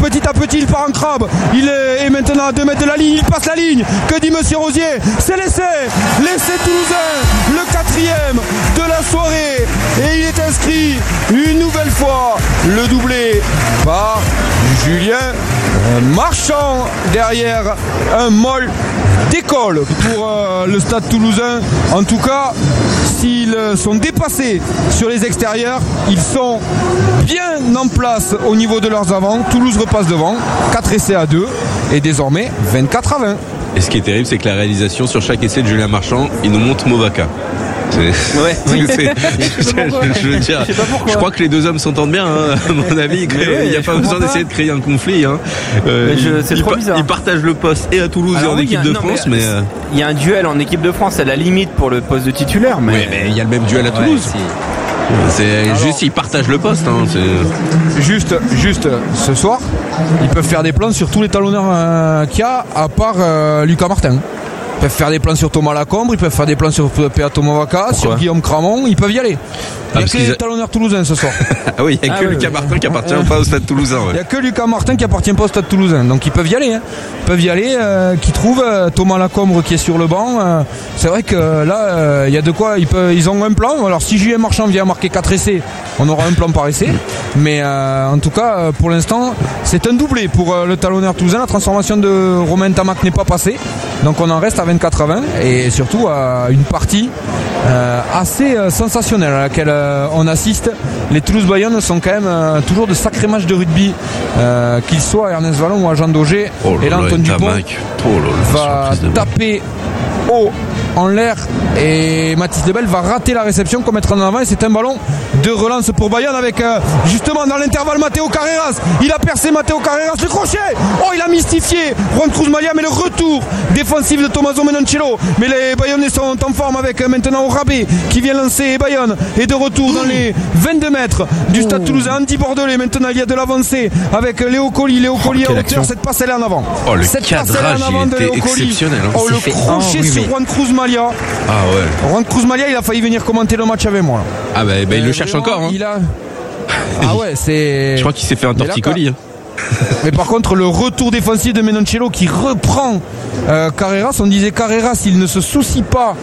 petit à petit il part en crabe. Il est maintenant à 2 mètres de la ligne. Il passe la ligne. Que dit Monsieur Rosier? C'est l'essai toulousain, le 4e de la soirée. Et il est inscrit une nouvelle fois. Le doublé par Julien Marchand derrière un molle d'école pour le Stade Toulousain. En tout cas, s'ils sont dépassés sur les extérieurs, ils sont bien en place au niveau de leurs avants. Toulouse repasse devant, 4 essais à 2 et désormais 24 à 20. Et ce qui est terrible, c'est que la réalisation sur chaque essai de Julien Marchand, il nous montre Movaka. Ouais. Je veux dire, je crois que les deux hommes s'entendent bien, hein, à mon avis. Il n'y a pas besoin d'essayer de créer un conflit. Hein. C'est trop bizarre. Ils partagent le poste et à Toulouse et en équipe de France, mais il y a un duel en équipe de France à la limite pour le poste de titulaire. Mais oui, mais il y a le même duel à Toulouse. Juste, ils partagent le poste. Hein, juste ce soir, ils peuvent faire des plans sur tous les talonneurs qu'il y a, à part Lucas Martin. Ils peuvent faire des plans sur Thomas Lacombe, ils peuvent faire des plans sur Peato Movaka, sur Guillaume Cramon, ils peuvent y aller. Il n'y a que les talonneurs toulousains ce soir. Ah oui, il n'y a que Lucas Martin qui appartient pas au Stade Toulousain. Il n'y a que Lucas Martin qui appartient pas au Stade Toulousain. Donc ils peuvent y aller. Hein. Ils peuvent y aller, qui trouvent Thomas Lacombe qui est sur le banc. C'est vrai que là, il y a de quoi. Ils ont un plan. Alors si Julien Marchand vient marquer 4 essais, on aura un plan par essai. Mais en tout cas, pour l'instant, c'est un doublé pour le talonneur toulousain. La transformation de Romain Ntamack n'est pas passée. Donc on en reste à 24 à 20. Et surtout à une partie assez sensationnelle à laquelle on assiste. Les Toulouse-Bayonne sont quand même toujours de sacrés matchs de rugby, qu'ils soient à Ernest Vallon ou à Jean Daugé. Et là, Antoine Dupont va taper haut en l'air et Mathis Lebel va rater la réception qu'on mettra en avant, et c'est un ballon de relance pour Bayonne avec justement dans l'intervalle Matteo Carreras. Il a percé Matteo Carreras, le crochet, il a mystifié Juan Cruz Malia, mais le retour défensif de Tommaso Menoncello. Mais les Bayonnais sont en forme avec maintenant Orabé qui vient lancer. Bayonne est de retour dans les 22 mètres du Stade Toulousain. Andy Bordelais maintenant, il y a de l'avancée avec Léo Colli à hauteur. Cette passe elle est en avant. Le cadrage il était exceptionnel. Le crochet sur Juan Cruz Malia. Ah ouais. Juan Cruz Malia, il a failli venir commenter le match avec moi. Ah bah il le cherche encore. Hein. Ah ouais, c'est. Je crois qu'il s'est fait un torticolis. Hein. Mais par contre, le retour défensif de Menoncello qui reprend Carreras. On disait Carreras, il ne se soucie pas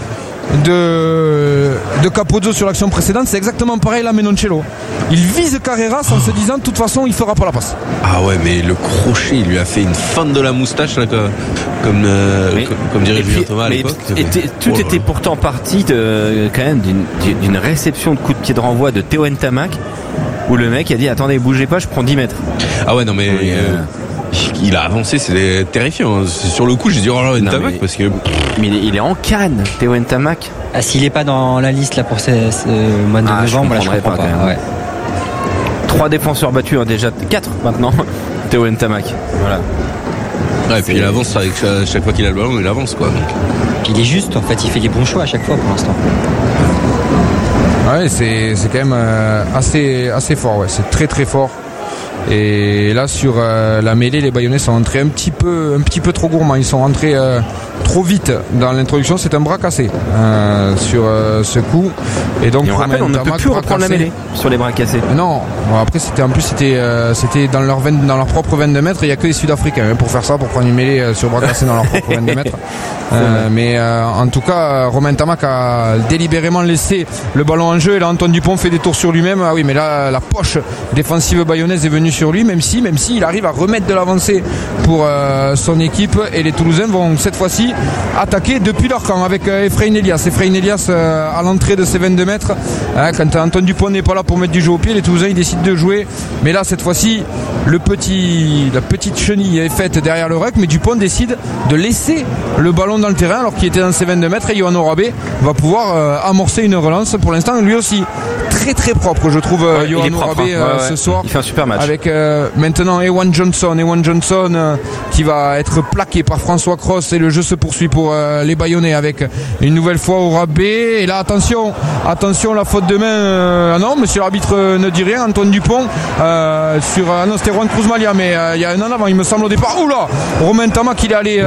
de Capozzo sur l'action précédente. C'est exactement pareil là, Menoncello. Il vise Carreras en se disant de toute façon il fera pas la passe. Ah ouais, mais le crochet il lui a fait une fente de la moustache là, comme dirait Julien Thomas à l'époque. Tout était pourtant parti quand même d'une réception de coup de pied de renvoi de Théo Ntamak où le mec a dit attendez, bougez pas, je prends 10 mètres. Ah ouais, non mais il a avancé, c'est terrifiant. Sur le coup, j'ai dit Ntamak parce que. Mais il est en canne, Théo Ntamak. Ah, s'il n'est pas dans la liste là pour ce mois de novembre, je comprends pas. Ouais. 3 défenseurs battus, déjà 4 maintenant. Théo Ntamak. Voilà. Ouais, et puis il avance avec chaque fois qu'il a le ballon, il avance quoi. Donc. Il est juste, en fait, il fait les bons choix à chaque fois pour l'instant. Ouais, c'est quand même assez fort. Ouais, c'est très très fort. Et là sur la mêlée, les Bayonnais sont rentrés un petit peu trop gourmands. Ils sont rentrés trop vite dans l'introduction. C'est un bras cassé sur ce coup. Et donc on rappelle, on ne peut plus reprendre la mêlée sur les bras cassés. Non. Après c'était dans leur propre 22 mètres. Il n'y a que les Sud-Africains pour faire ça, pour prendre une mêlée sur bras cassés dans leur propre 22 mètres. Mais en tout cas, Romain Ntamack a délibérément laissé le ballon en jeu. Et là, Antoine Dupont fait des tours sur lui-même. Ah oui, mais là, la poche défensive bayonnaise est venue sur lui, même si il arrive à remettre de l'avancée pour son équipe. Et les Toulousains vont cette fois-ci attaquer depuis leur camp avec Efrain Elias à l'entrée de ces 22 mètres. Quand Antoine Dupont n'est pas là pour mettre du jeu au pied, les Toulousains ils décident de jouer. Mais là, cette fois-ci, la petite chenille est faite derrière le ruck, mais Dupont décide de laisser le ballon dans le terrain alors qu'il était dans ses 22 mètres, et Yohan Orabé va pouvoir amorcer une relance. Pour l'instant, lui aussi très très propre, je trouve, Yohan Orabé ce soir. Il fait un super match. Avec maintenant Ewan Johnson qui va être plaqué par François Cross, et le jeu se poursuit pour les Bayonnais avec une nouvelle fois Orabé. Et là, attention, la faute de main. Non, monsieur l'arbitre ne dit rien. Antoine Dupont c'était Juan Cruz Malia, mais il y a un en avant, il me semble, au départ. Oula, Romain Ntamack, il est allé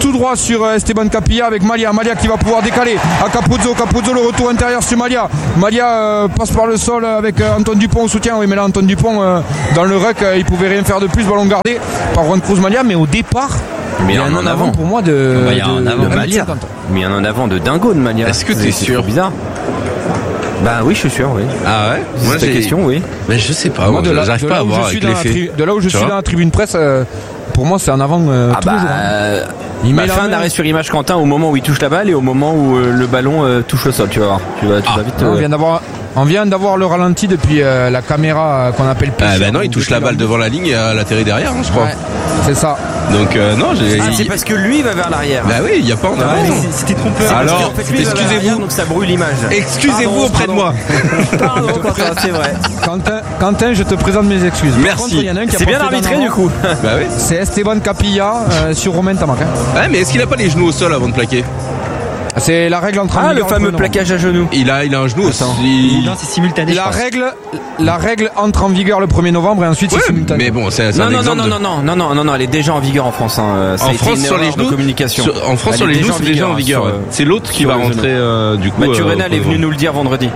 tout droit sur Esteban Capilla avec Malia qui va pouvoir décaler à Capuzzo, le retour intérieur sur Malia passe par le sol avec Antoine Dupont au soutien. Oui, mais là Antoine Dupont dans le ruck il pouvait rien faire de plus, ballon gardé par Juan Cruz Malia, mais au départ il y a un en avant pour moi de Malia, mais il y a un avant de dingo de Malia. Est-ce que t'es sûr? C'est bizarre. Bah oui, je suis sûr, oui. Ah ouais? Moi j'ai question, oui. Mais je sais pas, moi j'arrive pas à voir avec les faits. De là où je suis dans la tribune presse, pour moi c'est en avant tous les jours. Il fait un arrêt sur image Quentin au moment où il touche la balle et au moment où le ballon touche le sol, tu vas voir. Tu vas vite. On vient d'avoir le ralenti depuis la caméra qu'on appelle Pêcheur. Non, il touche la balle devant la ligne et elle atterrit derrière, je crois. Ouais, c'est ça. Donc c'est parce que lui va vers l'arrière. Bah oui, il n'y a pas en avant. C'était trompeur. Alors, excusez-vous. Donc ça brûle l'image. Excusez-vous auprès de moi. Pardon, Quentin, c'est vrai. Quentin, je te présente mes excuses. Merci. C'est bien arbitré du coup. Bah oui. C'est Esteban Capilla sur Romain Tamac. Ouais, mais est-ce qu'il a pas les genoux au sol avant de plaquer? C'est la règle entre le fameux plaquage à genoux. Il a un genou aussi. Non, c'est simultané. La règle entre en vigueur le 1er novembre et ensuite c'est simultané. Mais bon, c'est un exemple. Non, elle est déjà en vigueur en France. En France sur les genoux, en France sur les genoux, c'est déjà en vigueur. C'est l'autre qui va rentrer du coup. Mathieu Reynal est venu nous le dire vendredi.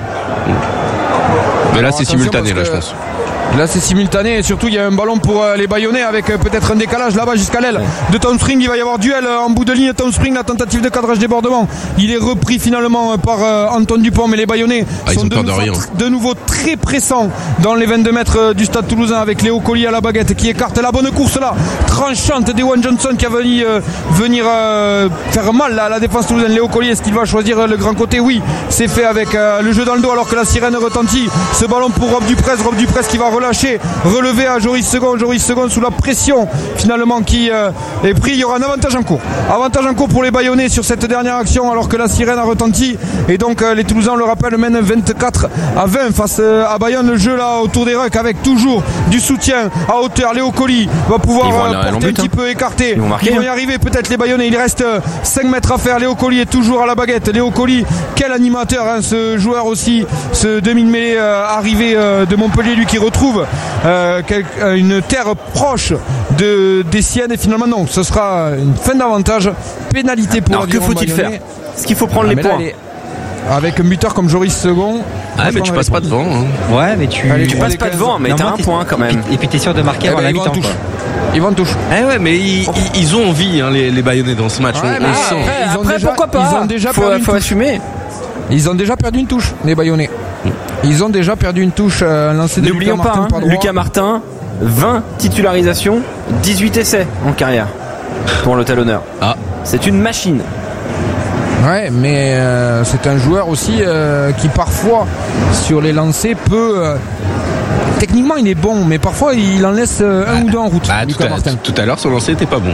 Mais là c'est simultané là, je pense. Là c'est simultané et surtout il y a un ballon pour les Bayonnais avec peut-être un décalage là-bas jusqu'à l'aile de Tom Spring. Il va y avoir duel en bout de ligne. Tom Spring, la tentative de cadrage débordement, il est repris finalement par Antoine Dupont, mais les Bayonnais sont de nouveau très pressants dans les 22 mètres du stade toulousain avec Léo Colli à la baguette qui écarte la bonne course là tranchante d'Ewan Johnson qui a venir faire mal à la défense toulousaine. Léo Colli, est-ce qu'il va choisir le grand côté? Oui, c'est fait avec le jeu dans le dos alors que la sirène retentit. Ce ballon pour Rob Duprez qui va relâché, relevé à Joris Second sous la pression finalement qui est pris. Il y aura un avantage en cours pour les Bayonnais sur cette dernière action alors que la sirène a retenti et donc les Toulousains, on le rappelle, mènent 24-20 face à Bayonne. Le jeu là autour des rucks avec toujours du soutien à hauteur. Léo Colli va pouvoir porter un petit peu écarté. Ils vont y arriver peut-être les Bayonnais. Il reste 5 mètres à faire. Léo Colli est toujours à la baguette. Léo Colli, quel animateur ce joueur aussi, ce demi-mêlée arrivé de Montpellier, lui qui retrouve une terre proche des siennes et finalement non, ce sera une fin d'avantage, pénalité pour que faut-il faire? Est-ce qu'il faut prendre les points avec un buteur comme Joris Second? Mais tu passes pas devant Ouais, mais tu passes pas devant, mais t'as un point quand même. Et puis t'es sûr de marquer avant la mi-temps. Ils vont en touche. Mais ils ont envie les Bayonnais dans ce match. Après pourquoi pas? Ils ont déjà faut assumer. Ils ont déjà perdu une touche, les Bayonnais. Ils ont déjà perdu une touche lancée de Lucas Martin. N'oublions pas, Lucas Martin, 20 titularisations, 18 essais en carrière pour le talonneur. C'est une machine. Ouais, mais c'est un joueur aussi qui parfois sur les lancers peut... techniquement il est bon, mais parfois il en laisse un ou deux en route. Tout à l'heure son lancer n'était pas bon.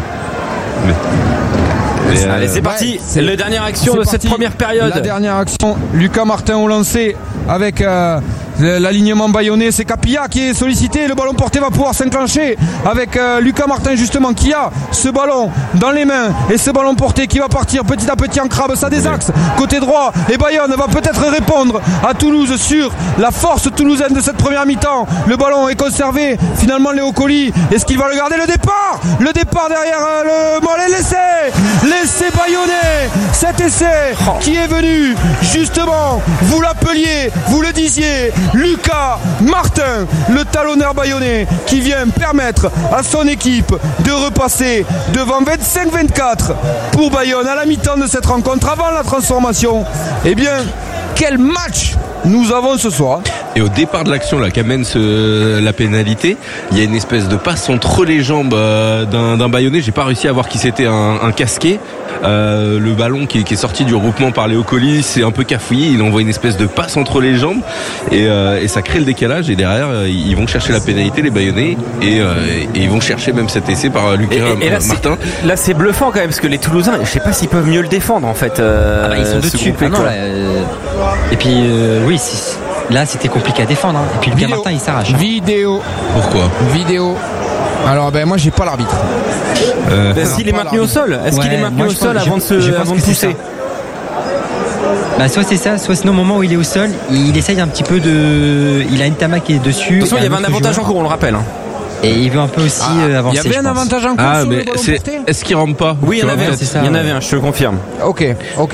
Allez, c'est parti. C'est la dernière action de cette première période. La dernière action, Lucas Martin au lancer avec l'alignement bayonnais. C'est Capilla qui est sollicité. Le ballon porté va pouvoir s'enclencher avec Lucas Martin justement qui a ce ballon dans les mains et ce ballon porté qui va partir petit à petit en crabe. Ça désaxe côté droit et Bayonne va peut-être répondre à Toulouse sur la force toulousaine de cette première mi-temps. Le ballon est conservé. Finalement Léo Colli, est-ce qu'il va le garder? Le départ derrière le mollet. L'essai bayonnais, cet essai qui est venu justement, vous l'appeliez, vous le disiez, Lucas Martin, le talonneur bayonnais qui vient permettre à son équipe de repasser devant 25-24 pour Bayonne à la mi-temps de cette rencontre avant la transformation. Eh bien, quel match nous avons ce soir. Et au départ de l'action là qu'amène la pénalité, il y a une espèce de passe entre les jambes d'un Bayonnais. J'ai pas réussi à voir qui c'était, un casqué. Le ballon qui est sorti du regroupement par Léo Colli, c'est un peu cafouillé. Il envoie une espèce de passe entre les jambes et ça crée le décalage. Et derrière, ils vont chercher la pénalité, les Bayonnais, et ils vont chercher même cet essai par Lucas Martin. Là, c'est bluffant quand même parce que les Toulousains, je sais pas s'ils peuvent mieux le défendre en fait. Ils sont dessus. Et puis oui. Là c'était compliqué à défendre Et puis Lucas Martin il s'arrache Vidéo. Pourquoi Vidéo. Alors moi j'ai pas l'arbitre. Est-ce qu'il est maintenu au sol? Est-ce qu'il est maintenu au sol avant de pousser? Soit c'est ça, soit sinon au moment où il est au sol, il essaye un petit peu il a une Tamac qui est dessus. Attention, il y avait un avantage en cours, on le rappelle. Et il veut un peu aussi avancer. Il y avait un avantage en cours sur le ballon porté. Est-ce qu'il rentre pas? Oui, il y en avait un. Il y en avait un, je te le confirme. Ok.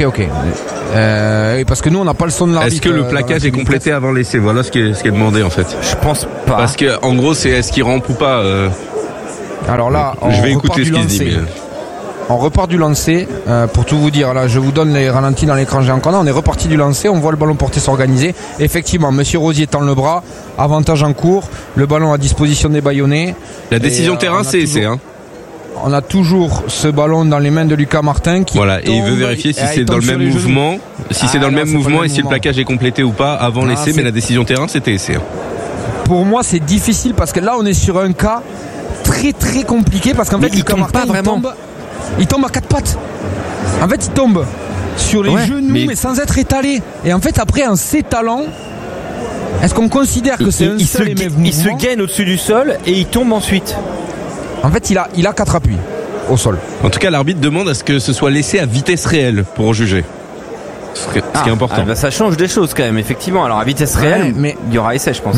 Parce que nous, on n'a pas le son de l'arbitre. Est-ce que le plaquage est complété avant l'essai? Voilà ce qui est demandé en fait. Je pense pas. Parce que en gros, c'est est-ce qu'il rampe ou pas. Alors là, je vais écouter ce qu'il se dit. Mais... On repart du lancer, pour tout vous dire, là je vous donne les ralentis dans l'écran géant qu'on a, on est reparti du lancer, on voit le ballon porté s'organiser. Effectivement, Monsieur Rosier tend le bras, avantage en cours, le ballon à disposition des Bayonnais. La décision terrain, c'est essai. On a toujours ce ballon dans les mains de Lucas Martin qui voilà, et il veut vérifier si c'est dans le même mouvement, si c'est dans le même mouvement et si le plaquage est complété ou pas avant l'essai, mais la décision terrain, c'était essai. Pour moi, c'est difficile parce que là, on est sur un cas très très compliqué parce qu'en fait, Lucas Martin, il tombe à quatre pattes. En fait, il tombe sur les genoux, mais sans être étalé. Et en fait, après, en s'étalant, est-ce qu'on considère que c'est un seul et même mouvement? Il se gaine au-dessus du sol et il tombe ensuite. En fait, il a 4 appuis au sol. En tout cas, l'arbitre demande à ce que ce soit laissé à vitesse réelle pour juger. Ce qui est important. Ça change des choses quand même, effectivement. Alors, à vitesse réelle, mais il y aura essai, je pense.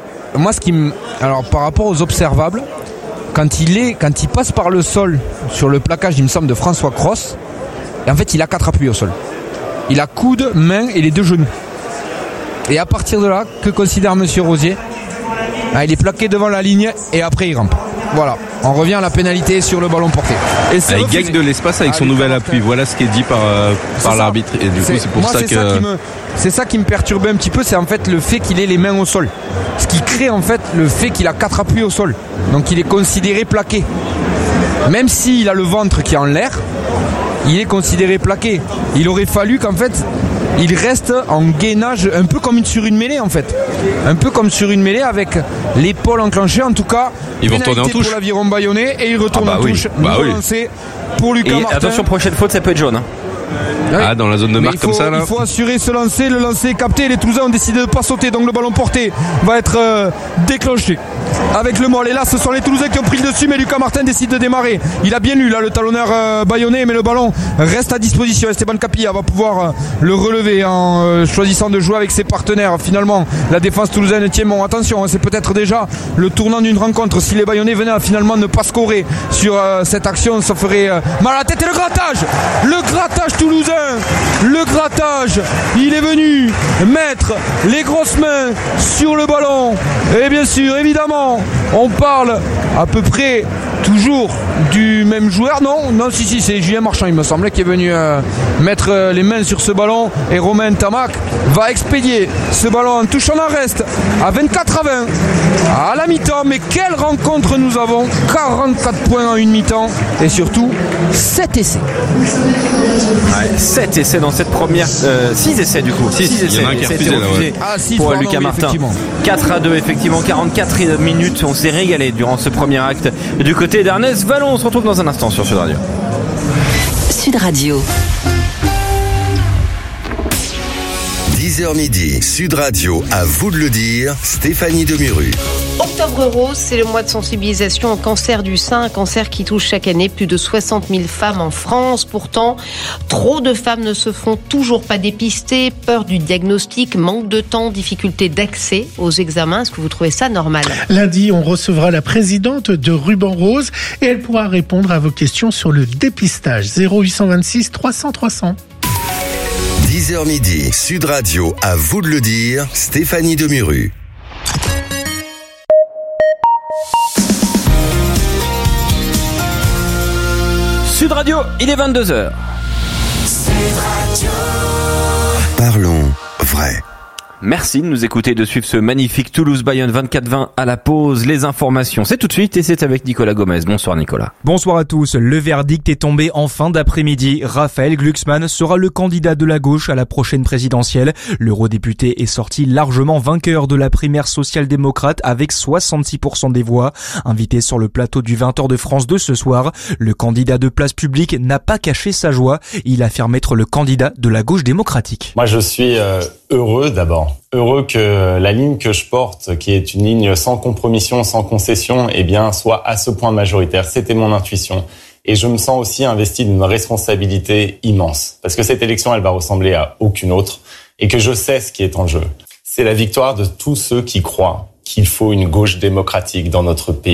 Alors, par rapport aux observables, quand il passe par le sol sur le plaquage, il me semble, de François Cros, et en fait il a 4 appuis au sol. Il a coude, main et les 2 genoux. Et à partir de là, que considère Monsieur Rosier? Il est plaqué devant la ligne et après il rampe. Voilà, on revient à la pénalité sur le ballon porté. Et il gagne de l'espace avec son nouvel appui. Voilà ce qui est dit par l'arbitre. Et du coup, c'est pour ça que... C'est ça qui me perturbait un petit peu, c'est en fait le fait qu'il ait les mains au sol. Ce qui crée en fait le fait qu'il a 4 appuis au sol. Donc il est considéré plaqué. Même s'il a le ventre qui est en l'air, il est considéré plaqué. Il aurait fallu qu'en fait il reste en gainage un peu comme sur une mêlée en fait. Un peu comme sur une mêlée avec l'épaule enclenchée. En tout cas, ils vont retourner en touche pour l'aviron bayonnais et il retourne en touche. Lancé pour Lucas Martin. Attention, prochaine faute, ça peut être jaune. Dans la zone de marque comme ça là. Il faut assurer ce lancer, le lancer est capté, les Toulousains ont décidé de ne pas sauter, donc le ballon porté va être déclenché avec le molle. Et là ce sont les Toulousains qui ont pris le dessus, mais Lucas Martin décide de démarrer. Il a bien lu là le talonneur bayonnais, mais le ballon reste à disposition. Esteban Capilla va pouvoir le relever en choisissant de jouer avec ses partenaires. Finalement la défense toulousaine tient bon. Attention, c'est peut-être déjà le tournant d'une rencontre. Si les Bayonnais venaient à finalement ne pas scorer sur cette action, ça ferait mal à la tête. Et le grattage toulousain, le grattage, il est venu mettre les grosses mains sur le ballon. Et bien sûr, évidemment, on parle à peu près toujours du même joueur. Non, si, c'est Julien Marchand, il me semblait, qui est venu mettre les mains sur ce ballon. Et Romain Tamac va expédier ce ballon en touche. On en reste à 24 à 20 à la mi-temps. Mais quelle rencontre nous avons! 44 points en une mi-temps et surtout 7 essais. 7 essais dans cette première 6 essais du coup. 6 essais. Il y en a un qui a refusé là, 6 pour Lucas Martin. 4-2 effectivement, 44 minutes. On s'est régalé durant ce premier acte du côté d'Ernest Vallon. On se retrouve dans un instant sur Sud Radio. Sud Radio. 10h midi, Sud Radio, à vous de le dire, Stéphanie Demuru. Octobre Rose, c'est le mois de sensibilisation au cancer du sein, un cancer qui touche chaque année plus de 60 000 femmes en France. Pourtant, trop de femmes ne se font toujours pas dépister, peur du diagnostic, manque de temps, difficulté d'accès aux examens. Est-ce que vous trouvez ça normal? Lundi, on recevra la présidente de Ruban Rose et elle pourra répondre à vos questions sur le dépistage. 0826 300 300. 10h midi, Sud Radio, à vous de le dire, Stéphanie Demuru. Sud Radio, il est 22h. Parlons vrai. Merci de nous écouter, de suivre ce magnifique Toulouse-Bayonne 24-20 à la pause. Les informations, c'est tout de suite et c'est avec Nicolas Gomez. Bonsoir Nicolas. Bonsoir à tous. Le verdict est tombé en fin d'après-midi. Raphaël Glucksmann sera le candidat de la gauche à la prochaine présidentielle. L'eurodéputé est sorti largement vainqueur de la primaire social-démocrate avec 66% des voix. Invité sur le plateau du 20h de France 2 ce soir, le candidat de Place Publique n'a pas caché sa joie. Il affirme être le candidat de la gauche démocratique. Moi je suis heureux d'abord. Heureux que la ligne que je porte, qui est une ligne sans compromission, sans concession, soit à ce point majoritaire. C'était mon intuition. Et je me sens aussi investi d'une responsabilité immense. Parce que cette élection, elle va ressembler à aucune autre. Et que je sais ce qui est en jeu. C'est la victoire de tous ceux qui croient qu'il faut une gauche démocratique dans notre pays.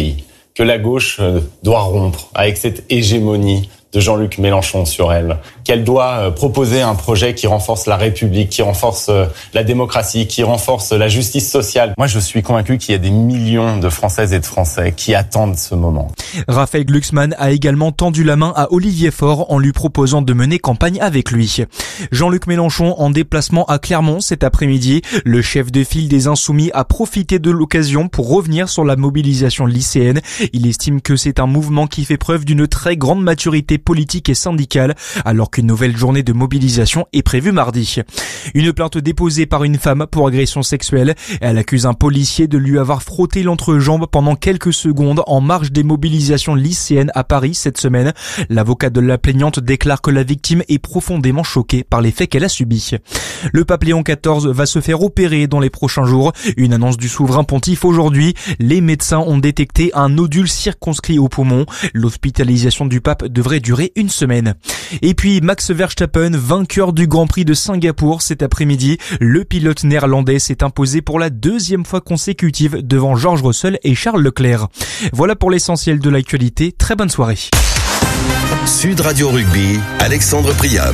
que la gauche doit rompre avec cette hégémonie de Jean-Luc Mélenchon sur elle, qu'elle doit proposer un projet qui renforce la République, qui renforce la démocratie, qui renforce la justice sociale. Moi, je suis convaincu qu'il y a des millions de Françaises et de Français qui attendent ce moment. Raphaël Glucksmann a également tendu la main à Olivier Faure en lui proposant de mener campagne avec lui. Jean-Luc Mélenchon en déplacement à Clermont cet après-midi. Le chef de file des Insoumis a profité de l'occasion pour revenir sur la mobilisation lycéenne. Il estime que c'est un mouvement qui fait preuve d'une très grande maturité politique et syndicale, alors qu'une nouvelle journée de mobilisation est prévue mardi. Une plainte déposée par une femme pour agression sexuelle. Elle accuse un policier de lui avoir frotté l'entrejambe pendant quelques secondes en marge des mobilisations lycéennes à Paris cette semaine. L'avocat de la plaignante déclare que la victime est profondément choquée par les faits qu'elle a subis. Le pape Léon XIV va se faire opérer dans les prochains jours. Une annonce du souverain pontife aujourd'hui. Les médecins ont détecté un nodule circonscrit au poumon. L'hospitalisation du pape devrait durer une semaine. Et puis Max Verstappen, vainqueur du Grand Prix de Singapour cet après-midi. Le pilote néerlandais s'est imposé pour la deuxième fois consécutive devant George Russell et Charles Leclerc. Voilà pour l'essentiel de l'actualité. Très bonne soirée. Sud Radio Rugby, Alexandre Priam.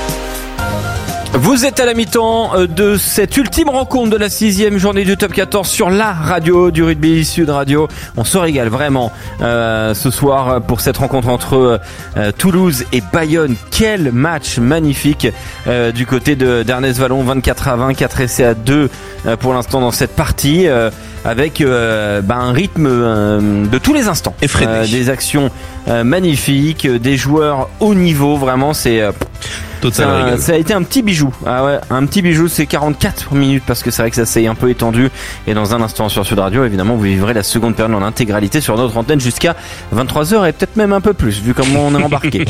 Vous êtes à la mi-temps de cette ultime rencontre de la 6e journée du Top 14 sur la radio du rugby Sud Radio. On se régale vraiment ce soir pour cette rencontre entre Toulouse et Bayonne. Quel match magnifique du côté d'Ernest Vallon, 24-20, 4 essais à 2 pour l'instant dans cette partie, avec un rythme de tous les instants. Des actions magnifiques, des joueurs haut niveau, vraiment c'est... Ça a été un petit bijou. Ah ouais, un petit bijou, c'est 44 minutes parce que c'est vrai que ça s'est un peu étendu. Et dans un instant sur Sud Radio, évidemment, vous vivrez la seconde période en intégralité sur notre antenne jusqu'à 23h et peut-être même un peu plus, vu comment on est embarqué.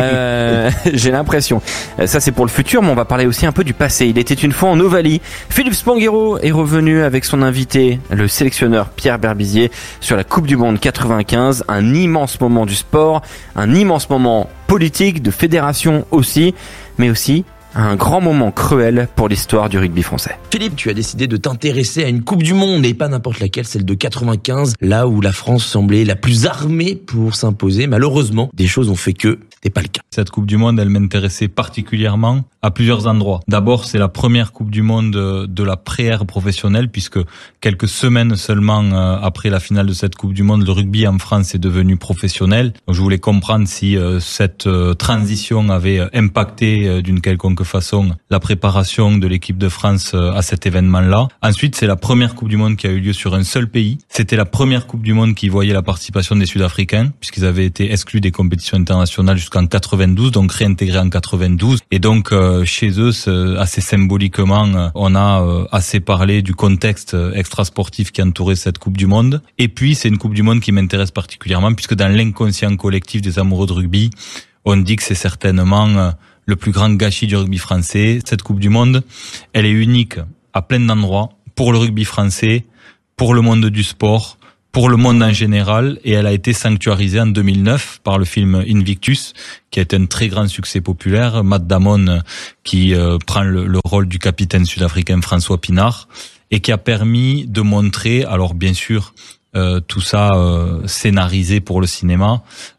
J'ai l'impression. Ça, c'est pour le futur, mais on va parler aussi un peu du passé. Il était une fois en Ovalie. Philippe Spanghero est revenu avec son invité, le sélectionneur Pierre Berbizier, sur la Coupe du Monde 95. Un immense moment du sport, un immense moment politique, de fédération aussi, mais aussi un grand moment cruel pour l'histoire du rugby français. Philippe, tu as décidé de t'intéresser à une Coupe du Monde, et pas n'importe laquelle, celle de 95, là où la France semblait la plus armée pour s'imposer. Malheureusement, des choses ont fait que c'était pas le cas. Cette Coupe du Monde, elle m'intéressait particulièrement à plusieurs endroits. D'abord, c'est la première Coupe du Monde de la pré-ère professionnelle, puisque quelques semaines seulement après la finale de cette Coupe du Monde, le rugby en France est devenu professionnel. Donc, je voulais comprendre si cette transition avait impacté d'une quelconque façon la préparation de l'équipe de France à cet événement-là. Ensuite, c'est la première Coupe du Monde qui a eu lieu sur un seul pays. C'était la première Coupe du Monde qui voyait la participation des Sud-Africains, puisqu'ils avaient été exclus des compétitions internationales jusqu'en 92, donc réintégrés en 92. Et donc, chez eux, assez symboliquement, on a assez parlé du contexte extrasportif qui entourait cette Coupe du Monde. Et puis, c'est une Coupe du Monde qui m'intéresse particulièrement, puisque dans l'inconscient collectif des amoureux de rugby, on dit que c'est certainement le plus grand gâchis du rugby français. Cette Coupe du Monde, elle est unique à plein d'endroits, pour le rugby français, pour le monde du sport, pour le monde en général, et elle a été sanctuarisée en 2009 par le film Invictus, qui a été un très grand succès populaire. Matt Damon qui prend le rôle du capitaine sud-africain François Pinard, et qui a permis de montrer, alors bien sûr, tout ça scénarisé pour le cinéma,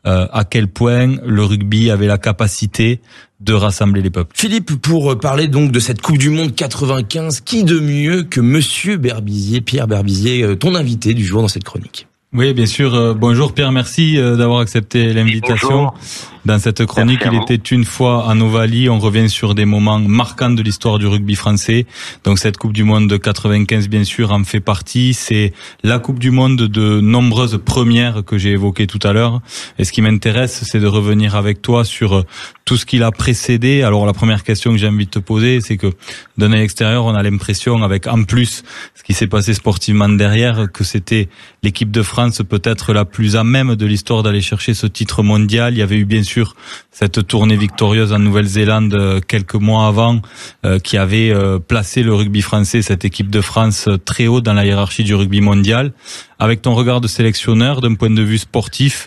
à quel point le rugby avait la capacité de rassembler les peuples. Philippe, pour parler donc de cette Coupe du Monde 95, qui de mieux que Monsieur Berbizier, Pierre Berbizier, ton invité du jour dans cette chronique? Oui, bien sûr. Bonjour Pierre, merci d'avoir accepté l'invitation. Dans cette chronique, il était une fois en Ovalie. On revient sur des moments marquants de l'histoire du rugby français. Donc cette Coupe du Monde de 95, bien sûr, en fait partie. C'est la Coupe du Monde de nombreuses premières que j'ai évoquées tout à l'heure. Et ce qui m'intéresse, c'est de revenir avec toi sur tout ce qui l'a précédé. Alors la première question que j'ai envie de te poser, c'est que d'un œil extérieur, on a l'impression, avec en plus ce qui s'est passé sportivement derrière, que c'était l'équipe de France peut-être la plus à même de l'histoire d'aller chercher ce titre mondial. Il y avait eu bien sûr cette tournée victorieuse en Nouvelle-Zélande quelques mois avant, qui avait placé le rugby français, cette équipe de France, très haut dans la hiérarchie du rugby mondial. Avec ton regard de sélectionneur, d'un point de vue sportif,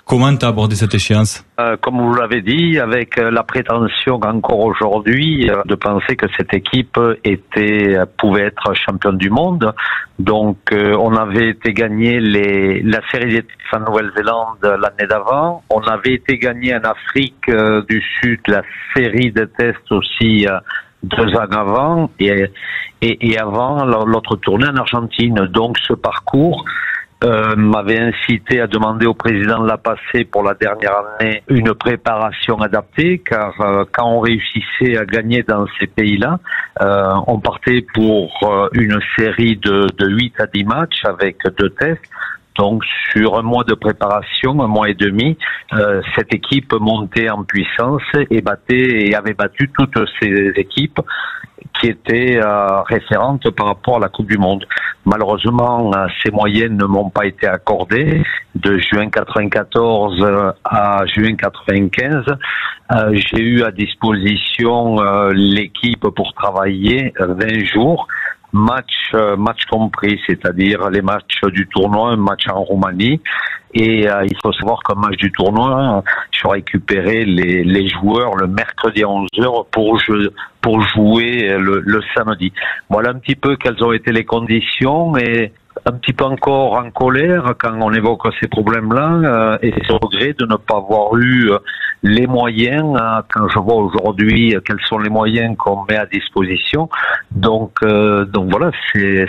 Comment tu as abordé cette échéance? Comme vous l'avez dit, avec la prétention encore aujourd'hui de penser que cette équipe pouvait être championne du monde. Donc on avait été gagner la série des tests en Nouvelle-Zélande l'année d'avant. On avait été gagner en Afrique du Sud la série de tests aussi 2 ans avant et avant l'autre tournée en Argentine. Donc ce parcours m'avait incité à demander au président de la PACE pour la dernière année une préparation adaptée, car quand on réussissait à gagner dans ces pays-là, on partait pour une série de 8 à 10 matchs avec 2 tests. Donc sur un mois de préparation, 1 mois et demi, cette équipe montait en puissance et avait battu toutes ces équipes qui étaient référentes par rapport à la Coupe du Monde. Malheureusement, ces moyennes ne m'ont pas été accordées. De juin 94 à juin 95, j'ai eu à disposition l'équipe pour travailler 20 jours. Match compris, c'est-à-dire les matchs du tournoi, un match en Roumanie. Et il faut savoir qu'un match du tournoi, je récupérais les joueurs le mercredi à 11h pour jouer le samedi. Voilà un petit peu quelles ont été les conditions, et un petit peu encore en colère quand on évoque ces problèmes-là, et ce regret de ne pas avoir eu les moyens, quand je vois aujourd'hui quels sont les moyens qu'on met à disposition. Donc voilà, c'est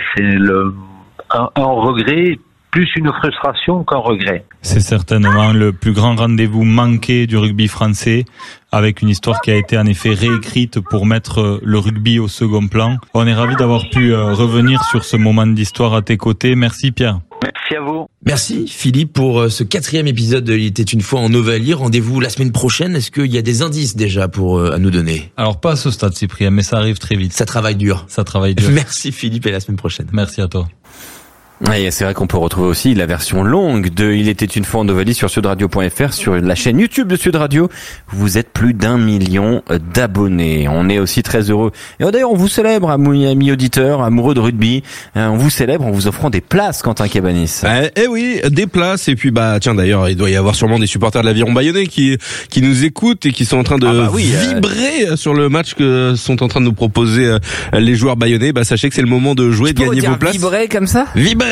un regret, plus une frustration qu'un regret. C'est certainement le plus grand rendez-vous manqué du rugby français, avec une histoire qui a été en effet réécrite pour mettre le rugby au second plan. On est ravis d'avoir pu revenir sur ce moment d'histoire à tes côtés. Merci Pierre. Merci à vous. Merci Philippe pour ce 4e épisode de Il était une fois en Ovalie. Rendez-vous la semaine prochaine. Est-ce qu'il y a des indices déjà à nous donner? Alors pas à ce stade Cyprien, mais ça arrive très vite. Ça travaille dur. Merci Philippe, et à la semaine prochaine. Merci à toi. Et c'est vrai qu'on peut retrouver aussi la version longue de Il était une fois en Ovalie sur sudradio.fr, sur la chaîne YouTube de Sud Radio. Vous êtes plus d'1 million d'abonnés. On est aussi très heureux. Et d'ailleurs, on vous célèbre, amis auditeurs, amoureux de rugby. On vous célèbre en vous offrant des places, Quentin Cabanis. Eh oui, des places. Et puis tiens, d'ailleurs, il doit y avoir sûrement des supporters de l'Aviron Bayonnais qui nous écoutent et qui sont en train de vibrer sur le match que sont en train de nous proposer les joueurs bayonnais. Sachez que c'est le moment de jouer, de gagner vos places. Vibrer comme ça?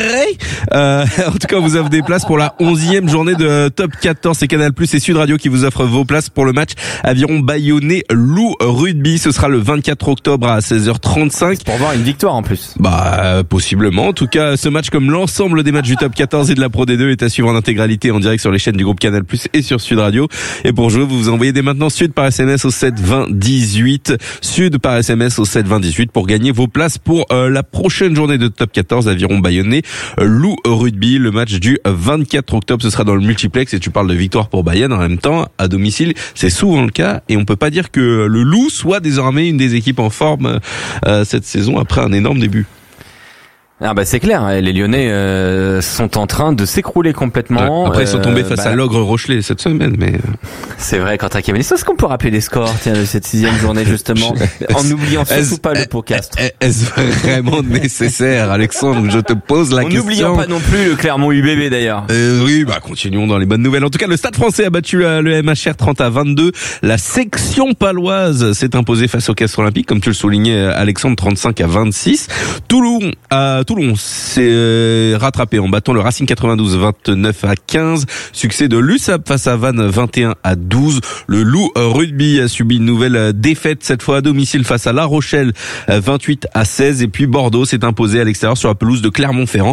En tout cas, on vous offre des places pour la 11e journée de Top 14. C'est Canal+ et Sud Radio qui vous offrent vos places pour le match Aviron Bayonnais Loup Rugby. Ce sera le 24 octobre à 16h35. C'est pour voir une victoire en plus. Possiblement. En tout cas, ce match, comme l'ensemble des matchs du Top 14 et de la Pro D2, est à suivre en intégralité en direct sur les chaînes du groupe Canal+ et sur Sud Radio. Et pour jouer, vous envoyez dès maintenant Sud par SMS au 7 20 18. Sud par SMS au 7 20 18 pour gagner vos places pour la prochaine journée de Top 14 Aviron Bayonnais Loup Rugby. Le match du 24 octobre, ce sera dans le multiplex, et tu parles de victoire pour Bayonne en même temps à domicile. C'est souvent le cas, et on peut pas dire que le Loup soit désormais une des équipes en forme cette saison après un énorme début. C'est clair, les Lyonnais sont en train de s'écrouler complètement. Après ils sont tombés face à l'Ogre Rochelet cette semaine, mais c'est vrai. Quentin Cabanis, est-ce qu'on peut rappeler les scores de cette 6e journée justement, en n'oubliant surtout pas le podcast? Est-ce vraiment nécessaire, Alexandre? Je te pose la question. N'oublions pas non plus le Clermont UBB d'ailleurs. Oui, continuons dans les bonnes nouvelles. En tout cas, le Stade Français a battu le MHR 30-22. La section paloise s'est imposée face au Castres Olympique, comme tu le soulignais, Alexandre, 35-26. Toulon s'est rattrapé en battant le Racing 92 29-15. Succès de l'USAP face à Vannes 21-12. Le Loup Rugby a subi une nouvelle défaite, cette fois à domicile face à La Rochelle 28-16. Et puis Bordeaux s'est imposé à l'extérieur sur la pelouse de Clermont-Ferrand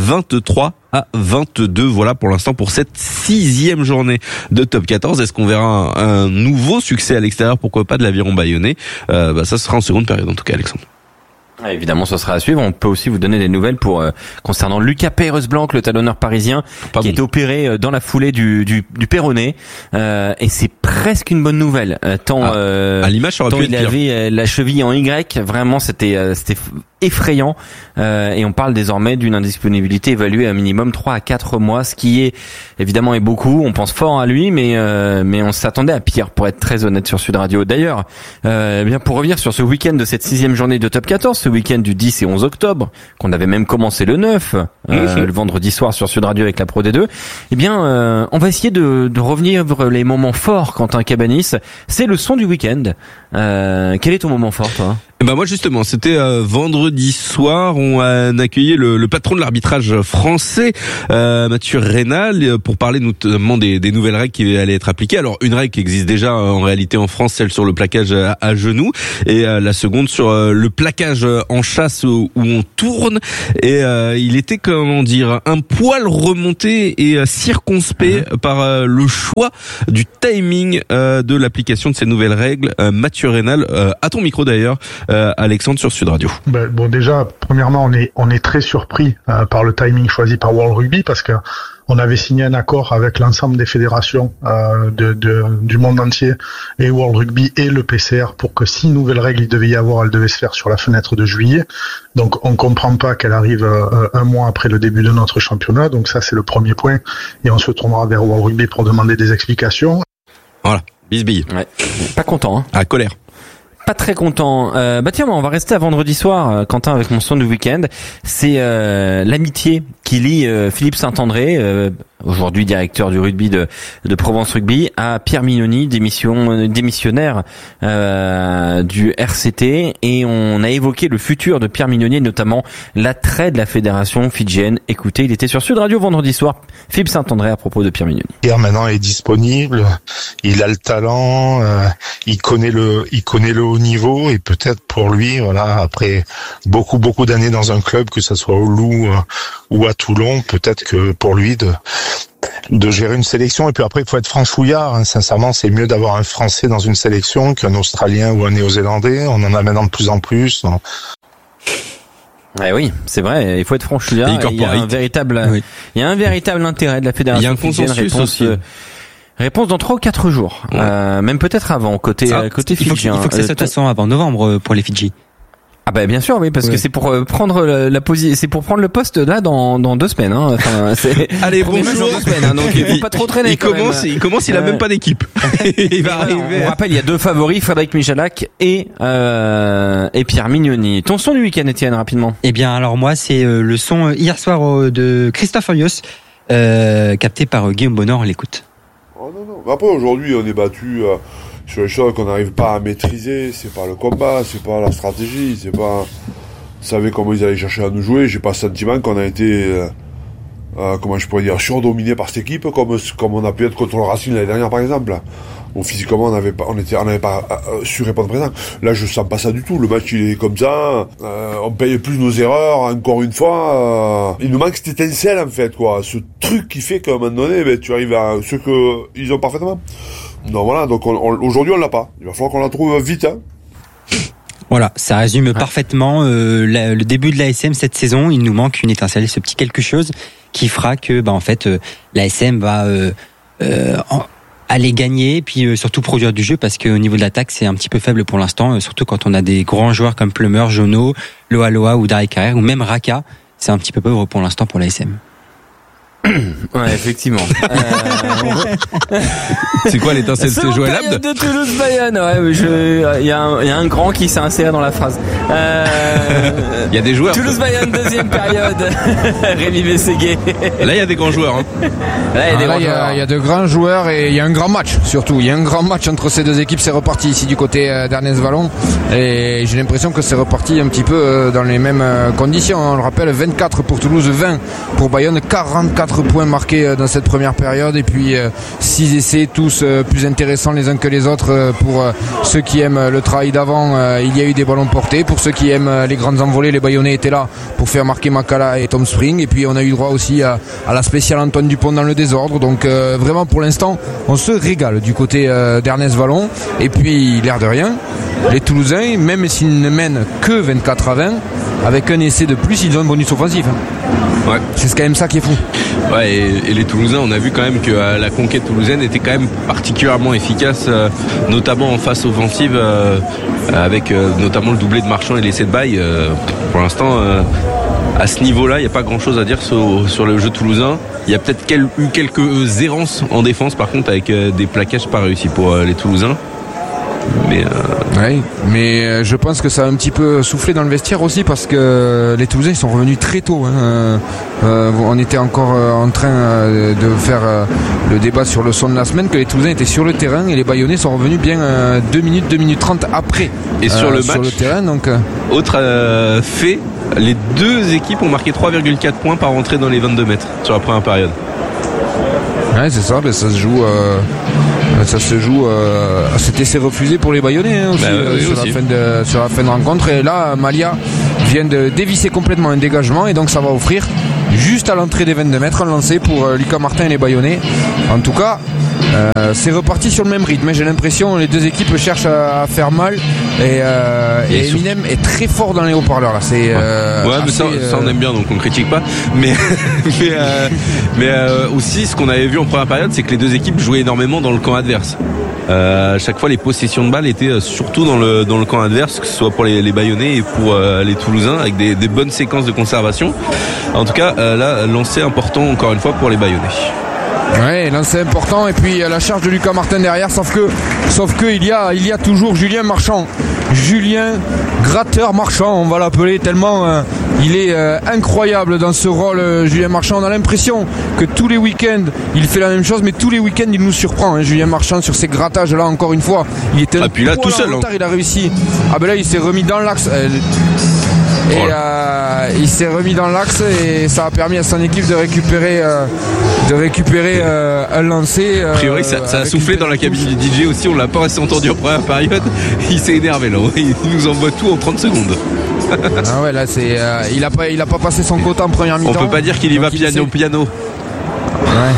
23-22. Voilà pour l'instant pour cette 6e journée de Top 14. Est-ce qu'on verra un nouveau succès à l'extérieur? Pourquoi pas de l'Aviron Bayonnais? Ça sera en seconde période en tout cas, Alexandre. Évidemment, ça sera à suivre. On peut aussi vous donner des nouvelles concernant Lucas Peyres-Blanc, le talonneur parisien, qui a été opéré dans la foulée du péroné, et c'est presque une bonne nouvelle. À l'image, ça aurait pu être il pire. avait la cheville en Y, vraiment c'était effrayant, et on parle désormais d'une indisponibilité évaluée à minimum 3 à 4 mois, ce qui est évidemment est beaucoup. On pense fort à lui, mais on s'attendait à pire, pour être très honnête, sur Sud Radio. D'ailleurs, pour revenir sur ce week-end de cette 6e journée de Top 14, ce week-end du 10 et 11 octobre, qu'on avait même commencé le 9, le vendredi soir sur Sud Radio avec la Pro D2, eh bien, on va essayer de revenir vers les moments forts, Quentin Cabanis. C'est le son du week-end. Quel est ton moment fort, toi? Moi justement, c'était vendredi soir, on a accueilli le patron de l'arbitrage français, Mathieu Reynal, pour parler notamment des nouvelles règles qui allaient être appliquées. Alors une règle qui existe déjà en réalité en France, celle sur le plaquage à genoux, et la seconde sur le plaquage en chasse où on tourne. Et il était, comment dire, un poil remonté et circonspect par le choix du timing de l'application de ces nouvelles règles. Mathieu Reynal, à ton micro d'ailleurs, Alexandre sur Sud Radio. Bon, déjà, premièrement, on est très surpris par le timing choisi par World Rugby parce que on avait signé un accord avec l'ensemble des fédérations du monde entier et World Rugby et le PCR pour que si nouvelles règles il devait y avoir, elles devaient se faire sur la fenêtre de juillet. Donc on comprend pas qu'elle arrive un mois après le début de notre championnat. Donc ça c'est le premier point et on se tournera vers World Rugby pour demander des explications. Voilà, bisbille. Ouais. Pas content, hein. À colère. Pas très content. Tiens, on va rester à vendredi soir, Quentin, avec mon son du week-end. C'est l'amitié qui lie Philippe Saint-André, aujourd'hui directeur du rugby de Provence Rugby, à Pierre Mignoni, démissionnaire du RCT, et on a évoqué le futur de Pierre Mignoni, et notamment l'attrait de la fédération fidjienne. Écoutez, il était sur Sud Radio vendredi soir, Philippe Saint-André, à propos de Pierre Mignoni. Pierre maintenant est disponible, il a le talent, il connaît le haut niveau, et peut-être pour lui, voilà, après beaucoup d'années dans un club, que ça soit au Loup ou à Toulon, peut-être que pour lui de gérer une sélection. Et puis après, il faut être franchouillard, hein. Sincèrement, c'est mieux d'avoir un Français dans une sélection qu'un Australien ou un Néo-Zélandais. On en a maintenant de plus en plus. Oui, c'est vrai, il faut être franchouillard. Il y a un véritable intérêt de la fédération. Il y a un consensus aussi. Réponse dans 3 ou 4 jours. Même peut-être avant, côté fidjien. Il faut que ça soit de toute façon avant novembre pour les Fidji. Ah bah bien sûr, oui, parce que c'est pour prendre c'est pour prendre le poste là dans 2 semaines, hein. Enfin, allez, bonjour. 2 semaines, hein, donc il faut pas trop traîner. Il commence, il a même pas d'équipe. Il va arriver. On rappelle, il y a 2 favoris, Frédéric Michalak et Pierre Mignoni. Ton son du week-end, Étienne, rapidement. Eh bien, alors moi, c'est le son hier soir de Christophe Furios, capté par Guillaume Bonnard. On l'écoute. Oh non. Après, aujourd'hui, on est battu sur les choses qu'on n'arrive pas à maîtriser. C'est pas le combat, c'est pas la stratégie, c'est pas... Vous savez comment ils allaient chercher à nous jouer. J'ai pas le sentiment qu'on a été, comment je pourrais dire, surdominé par cette équipe, comme on a pu être contre le Racing l'année dernière, par exemple. Bon, physiquement, on n'avait pas su répondre présent. Là, je sens pas ça du tout. Le match, il est comme ça. On paye plus nos erreurs, encore une fois. Il nous manque cette étincelle, en fait, quoi. Ce truc qui fait qu'à un moment donné, tu arrives à ce que ils ont parfaitement. Non, voilà. Donc, aujourd'hui, on l'a pas. Il va falloir qu'on la trouve vite, hein. Voilà, ça résume parfaitement le début de l'ASM cette saison. Il nous manque une étincelle, ce petit quelque chose qui fera que, en fait, l'ASM va aller gagner, puis surtout produire du jeu, parce qu'au niveau de l'attaque, c'est un petit peu faible pour l'instant, surtout quand on a des grands joueurs comme Plummer, Jono, Loa Loa ou Dari Carrère, ou même Raka. C'est un petit peu pauvre pour l'instant pour l'ASM. Ouais, effectivement. C'est quoi l'étincelle? C'est Joël Abd de Toulouse-Bayonne. Ouais, il y a un grand qui s'est inséré dans la phrase. Il y a des joueurs. Toulouse-Bayonne, deuxième période. Rémi Mességué. Là, il y a des grands joueurs, hein. Il y a de grands joueurs et il y a un grand match, surtout. Il y a un grand match entre ces deux équipes. C'est reparti ici du côté d'Ernest Vallon. Et j'ai l'impression que c'est reparti un petit peu dans les mêmes conditions. On le rappelle, 24 pour Toulouse, 20 pour Bayonne, 44 points marqués dans cette première période, et puis 6 essais, tous plus intéressants les uns que les autres. Pour ceux qui aiment le travail d'avant, il y a eu des ballons portés. Pour ceux qui aiment les grandes envolées, les Bayonnais étaient là pour faire marquer Makala et Tom Spring, et puis on a eu droit aussi à la spéciale Antoine Dupont dans le désordre. Donc vraiment pour l'instant on se régale du côté d'Ernest Vallon. Et puis l'air de rien, les Toulousains, même s'ils ne mènent que 24-20, avec un essai de plus, ils ont un bonus offensif. Ouais. C'est quand même ça qui est fou. Ouais, et les Toulousains, on a vu quand même que la conquête toulousaine était quand même particulièrement efficace, notamment en phase offensive, avec notamment le doublé de Marchand et l'essai de Baye. Pour l'instant, à ce niveau-là, il n'y a pas grand-chose à dire sur le jeu toulousain. Il y a peut-être eu quelques errances en défense, par contre, avec des plaquages pas réussis pour les Toulousains. Mais je pense que ça a un petit peu soufflé dans le vestiaire aussi parce que les Toulousains ils sont revenus très tôt. On était encore en train de faire le débat sur le son de la semaine, que les Toulousains étaient sur le terrain et les Bayonnais sont revenus bien 2 minutes 30 après. Et sur le match, sur le terrain, donc, autre fait, les deux équipes ont marqué 3,4 points par entrée dans les 22 mètres sur la première période. Ouais, c'est ça, mais ça se joue. Cet essai refusé pour les Bayonnais aussi, sur la fin de rencontre. Et là, Malia vient de dévisser complètement un dégagement et donc ça va offrir juste à l'entrée des 22 mètres un lancer pour Lucas Martin et les Bayonnais. En tout cas, c'est reparti sur le même rythme. J'ai l'impression que les deux équipes cherchent à faire mal et Eminem est très fort dans les haut-parleurs là. C'est mais ça on aime bien, donc on ne critique pas. Mais aussi ce qu'on avait vu en première période, c'est que les deux équipes jouaient énormément dans le camp adverse. Chaque fois les possessions de balles étaient surtout dans le camp adverse, que ce soit pour les Bayonnais et pour les Toulousains, avec des bonnes séquences de conservation. En tout cas là, lancer important encore une fois pour les Bayonnais. Ouais, lancer important et puis la charge de Lucas Martin derrière, sauf que il y a toujours Julien Marchand. Julien Gratteur Marchand, on va l'appeler tellement il est incroyable dans ce rôle. Julien Marchand, on a l'impression que tous les week-ends il fait la même chose, mais tous les week-ends il nous surprend, Julien Marchand, sur ces grattages là. Encore une fois, il était puis là tout seul, il a réussi. Là il s'est remis dans l'axe il s'est remis dans l'axe et ça a permis à son équipe de récupérer un lancer. A priori ça a soufflé dans la cabine du DJ aussi, on l'a pas assez entendu en première période. Il s'est énervé là, il nous envoie tout en 30 secondes. Ah ouais, là c'est il a pas passé son quota en première mi-temps. On peut pas dire qu'il y va piano. Ouais.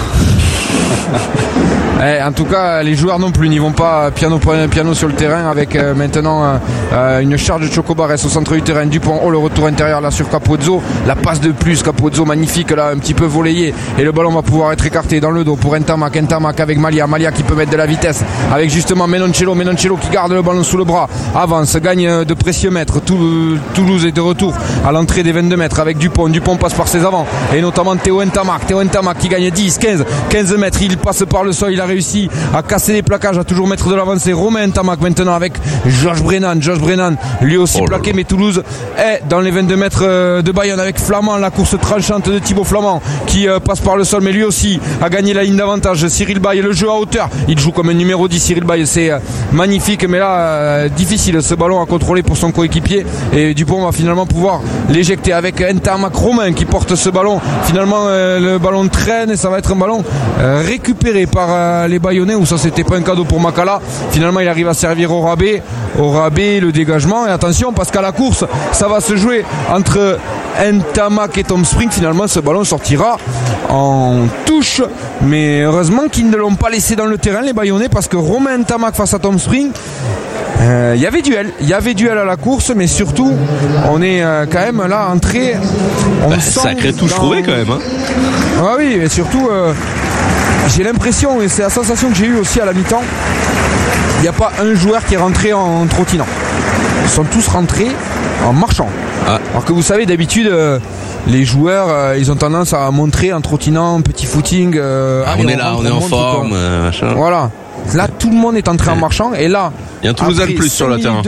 En tout cas, les joueurs non plus n'y vont pas piano sur le terrain avec maintenant une charge de Chocobares au centre du terrain. Dupont, le retour intérieur là sur Capozzo, la passe de plus, Capozzo magnifique là, un petit peu volleyé et le ballon va pouvoir être écarté dans le dos pour Ntamak avec Malia qui peut mettre de la vitesse avec justement Menoncello qui garde le ballon sous le bras, avance, gagne de précieux mètres. Toulouse est de retour à l'entrée des 22 mètres avec Dupont passe par ses avants et notamment Théo Ntamak qui gagne 15 mètres, il passe par le sol, il a réussi à casser les plaquages, à toujours mettre de l'avancée. Romain Ntamak maintenant avec Josh Brennan lui aussi plaqué, mais Toulouse est dans les 22 mètres de Bayonne avec Flamand, la course tranchante de Thibaut Flamand qui passe par le sol, mais lui aussi a gagné la ligne d'avantage. Cyril Baye, le jeu à hauteur, il joue comme un numéro 10. Cyril Baye, c'est magnifique, mais là difficile ce ballon à contrôler pour son coéquipier et Dupont va finalement pouvoir l'éjecter avec Ntamak. Romain qui porte ce ballon, finalement le ballon traîne et ça va être un ballon récupéré par les Bayonnais, où ça c'était pas un cadeau pour Makala. Finalement il arrive à servir au rabais le dégagement, et attention parce qu'à la course ça va se jouer entre Ntamak et Tom Spring. Finalement ce ballon sortira en touche, mais heureusement qu'ils ne l'ont pas laissé dans le terrain les Bayonnais, parce que Romain Ntamak face à Tom Spring, il y avait duel à la course, mais surtout on est quand même là entré, sacré touche trouvée quand même Ah oui, mais surtout j'ai l'impression, et c'est la sensation que j'ai eue aussi à la mi-temps, il n'y a pas un joueur qui est rentré en trottinant. Ils sont tous rentrés en marchant. Alors que vous savez, d'habitude les joueurs ils ont tendance à montrer en trottinant, un petit footing, on est là, on est en forme, machin. Voilà. Là tout le monde est entré en marchant, et là il y a un Toulousain de plus sur le terrain.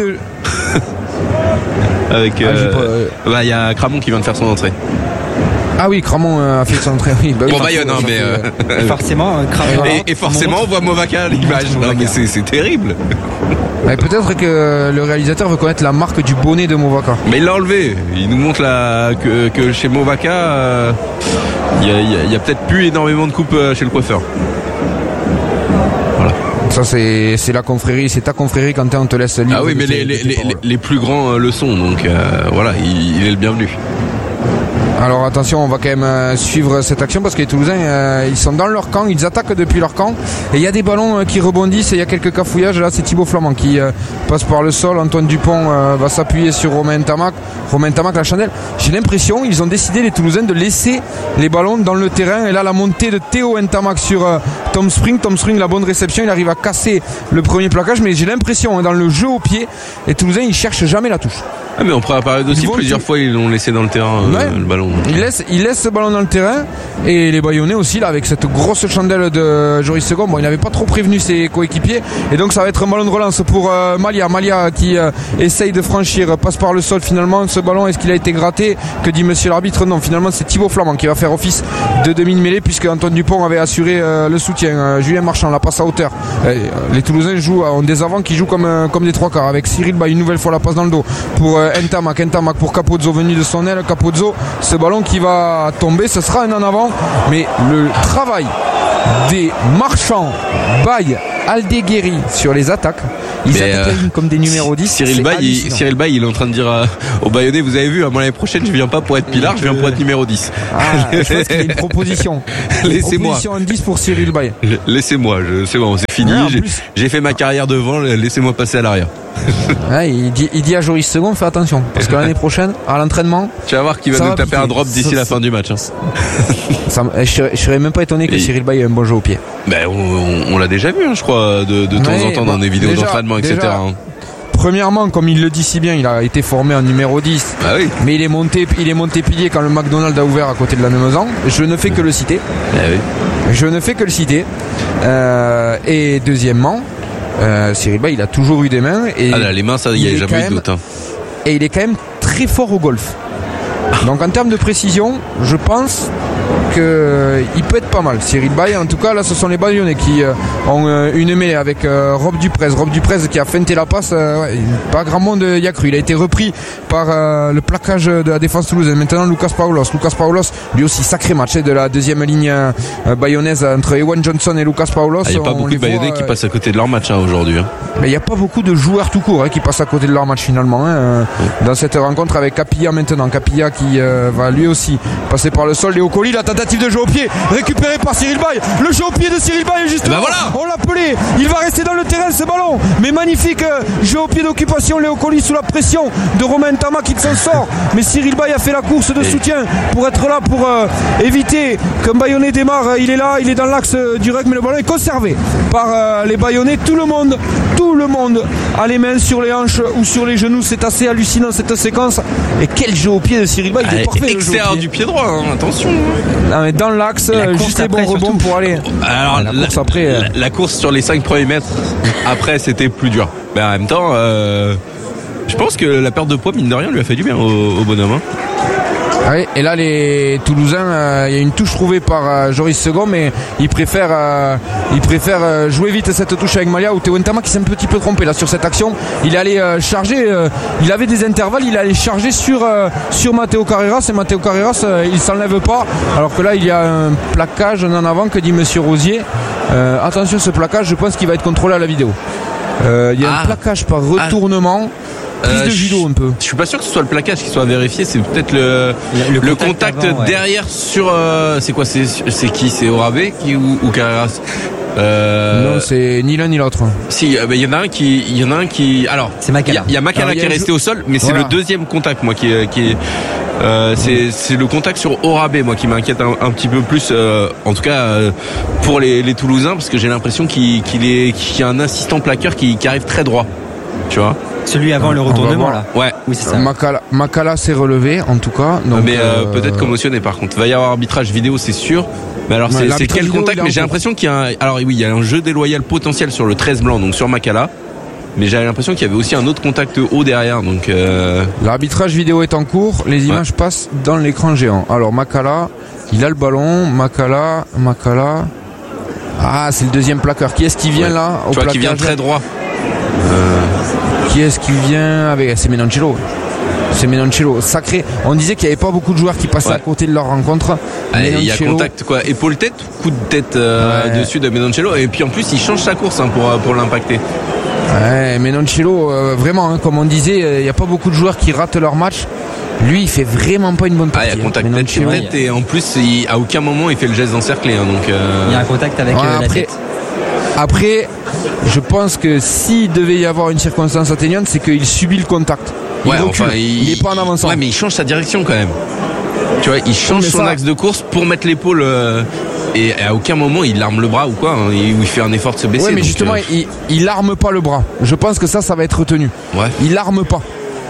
Avec il y a Cramon qui vient de faire son entrée. Ah oui, Cramon a fait son entrée. Bon, Bayonne, mais forcément, Cramon. Et forcément, on voit Movaca à l'image. Non, mais c'est terrible. Peut-être que le réalisateur veut connaître la marque du bonnet de Movaca. Mais il l'a enlevé. Il nous montre que chez Movaca, il y a peut-être plus énormément de coupes chez le coiffeur. Voilà. Ça c'est la confrérie, c'est ta confrérie, quand on te laisse libre. Ah oui, mais les plus grands le sont, donc voilà, il est le bienvenu. Alors attention, on va quand même suivre cette action, parce que les Toulousains ils sont dans leur camp, ils attaquent depuis leur camp, et il y a des ballons qui rebondissent, et il y a quelques cafouillages. Là c'est Thibaut Flamand qui passe par le sol. Antoine Dupont va s'appuyer sur Romain Ntamak, la chandelle. J'ai l'impression ils ont décidé, les Toulousains, de laisser les ballons dans le terrain, et là la montée de Théo Ntamak sur Tom Spring, la bonne réception, il arrive à casser le premier plaquage, mais j'ai l'impression dans le jeu au pied, les Toulousains ils cherchent jamais la touche. Ah mais en première période aussi, plusieurs fois ils l'ont laissé dans le terrain, le ballon. Il laisse ce ballon dans le terrain, et les Bayonnais aussi là, avec cette grosse chandelle de Joris Second. Bon, il n'avait pas trop prévenu ses coéquipiers, et donc ça va être un ballon de relance pour Malia qui essaye de franchir, passe par le sol finalement. Ce ballon, est-ce qu'il a été gratté? Que dit monsieur l'arbitre? Non, finalement c'est Thibaut Flamand qui va faire office de demi-mêlée, puisque Antoine Dupont avait assuré le soutien. Julien Marchand la passe à hauteur. Les Toulousains ont des avants qui jouent comme des trois quarts, avec Cyril Bay une nouvelle fois la passe dans le dos pour Ntamak pour Capozzo venu de son aile. Capozzo, ce ballon qui va tomber, ce sera un en avant, mais le travail des Marchands, Bay, Aldeguerri sur les attaques, ils attaquent comme des numéros 10. Cyril Bay, il est en train de dire aux Bayonnais, vous avez vu, moi l'année prochaine je viens pas pour être Pilar, je viens pour être numéro 10. Je pense qu'il y a une proposition. Laissez-moi. Une proposition en 10 pour Cyril Bay. Laissez-moi, c'est bon, c'est fini, j'ai fait ma carrière devant, laissez-moi passer à l'arrière. Il dit à Joris Second, fais attention, parce que l'année prochaine, à l'entraînement, tu vas voir qu'il va nous taper un drop d'ici la fin du match. Je serais même pas étonné que Cyril Bay ait un bon jeu au pied. On l'a déjà vu, je crois, de temps en temps dans des vidéos d'entraînement, etc. Premièrement, comme il le dit si bien, il a été formé en numéro 10. Mais il est monté pilier quand le McDonald's a ouvert à côté de la Nemeuzan. Je ne fais que le citer. Je ne fais que le citer. Et deuxièmement, Cyril Bay, il a toujours eu des mains. Et les mains, ça, il n'y a jamais eu de doute. Et il est quand même très fort au golf. Donc en termes de précision, je pense qu'il peut être pas mal. Cyril Bay, en tout cas, là ce sont les Bayonnais qui ont une mêlée avec Rob Duprez qui a feinté la passe. Pas grand monde y a cru. Il a été repris par le plaquage de la défense toulousaine. Maintenant Lucas Paulos, lui aussi sacré match de la deuxième ligne bayonnaise entre Ewan Johnson et Lucas Paulos. Il n'y a pas beaucoup de Bayonnais qui passent à côté de leur match aujourd'hui. Mais il n'y a pas beaucoup de joueurs tout court qui passent à côté de leur match finalement dans cette rencontre, avec Capilla maintenant. Capilla qui va lui aussi passer par le sol. Léo Colli, la tentative de jeu au pied récupéré par Cyril Bay. Le jeu au pied de Cyril Bay, justement. On l'appelait. Il va rester dans le terrain, ce ballon. Mais magnifique jeu au pied d'occupation. Léo Colli sous la pression de Romain Ntamak qui s'en sort. Mais Cyril Bay a fait la course de soutien pour être là, pour éviter qu'un Bayonnais démarre. Il est là, il est dans l'axe du rec, mais le ballon est conservé par les Bayonnais. Tout le monde a les mains sur les hanches ou sur les genoux. C'est assez hallucinant cette séquence. Et quel jeu au pied de Cyril Bay. Il est parfait. Extérieur du pied droit, attention. Non, mais dans l'axe, juste les bons rebonds pour aller. Alors la course sur les 5 premiers mètres, après c'était plus dur. Mais en même temps, je pense que la perte de poids, mine de rien, lui a fait du bien au bonhomme. Oui, et là les Toulousains, il y a une touche trouvée par Joris Second, mais il préfère jouer vite cette touche avec Malia, où Théo Ntamak qui s'est un petit peu trompé là sur cette action. Il est allé charger, il avait des intervalles, il est allé charger sur Matteo Carreras, et Matteo Carreras il s'enlève pas, alors que là il y a un plaquage en avant. Que dit monsieur Rosier? Attention, ce plaquage, je pense qu'il va être contrôlé à la vidéo. Il y a un plaquage par retournement. Prise de judo un peu. Je suis pas sûr que ce soit le plaquage qui soit vérifié, c'est peut-être le contact avant, derrière sur c'est quoi, c'est qui, c'est Orabe ou Carreras? Non, c'est ni l'un ni l'autre. Si, il y en a un qui alors c'est Makala. Il y a Makala qui est resté au sol, mais c'est le deuxième contact moi qui est c'est le contact sur Orabe moi qui m'inquiète un petit peu plus, en tout cas pour les Toulousains, parce que j'ai l'impression qu'il y a un assistant plaqueur qui arrive très droit, tu vois. Celui avant le retournement là. Ouais. Oui, c'est ça. Makala s'est relevé en tout cas. Donc, mais peut-être commotionné par contre. Il va y avoir arbitrage vidéo, c'est sûr. Mais alors c'est quel contact? Mais j'ai l'impression qu'il y a il y a un jeu déloyal potentiel sur le 13 blanc, donc sur Makala. Mais j'avais l'impression qu'il y avait aussi un autre contact haut derrière. Donc l'arbitrage vidéo est en cours. Les images passent dans l'écran géant. Alors Makala, il a le ballon. Makala. Ah, c'est le deuxième plaqueur. Qui est-ce qui vient là au plaquage, qui vient très droit. Qui est-ce qui vient avec? C'est Menoncello, sacré. On disait qu'il n'y avait pas beaucoup de joueurs qui passaient à côté de leur rencontre. Il y a contact quoi, épaule-tête, coup de tête dessus de Menoncello, et puis en plus il change sa course pour l'impacter. Ouais, Menoncello, vraiment, comme on disait, il n'y a pas beaucoup de joueurs qui ratent leur match. Lui, il fait vraiment pas une bonne partie. Il y a contact tête, et en plus, à aucun moment il fait le geste d'encercler. Donc il y a un contact avec la tête. Après, je pense que s'il devait y avoir une circonstance atténuante, c'est qu'il subit le contact. Il n'est pas en avançant. Ouais, mais il change sa direction quand même. Tu vois, il change son axe de course pour mettre l'épaule. Et à aucun moment il arme le bras ou quoi, hein, il fait un effort de se baisser. Ouais, mais justement, il arme pas le bras. Je pense que ça va être retenu. Ouais. Il arme pas.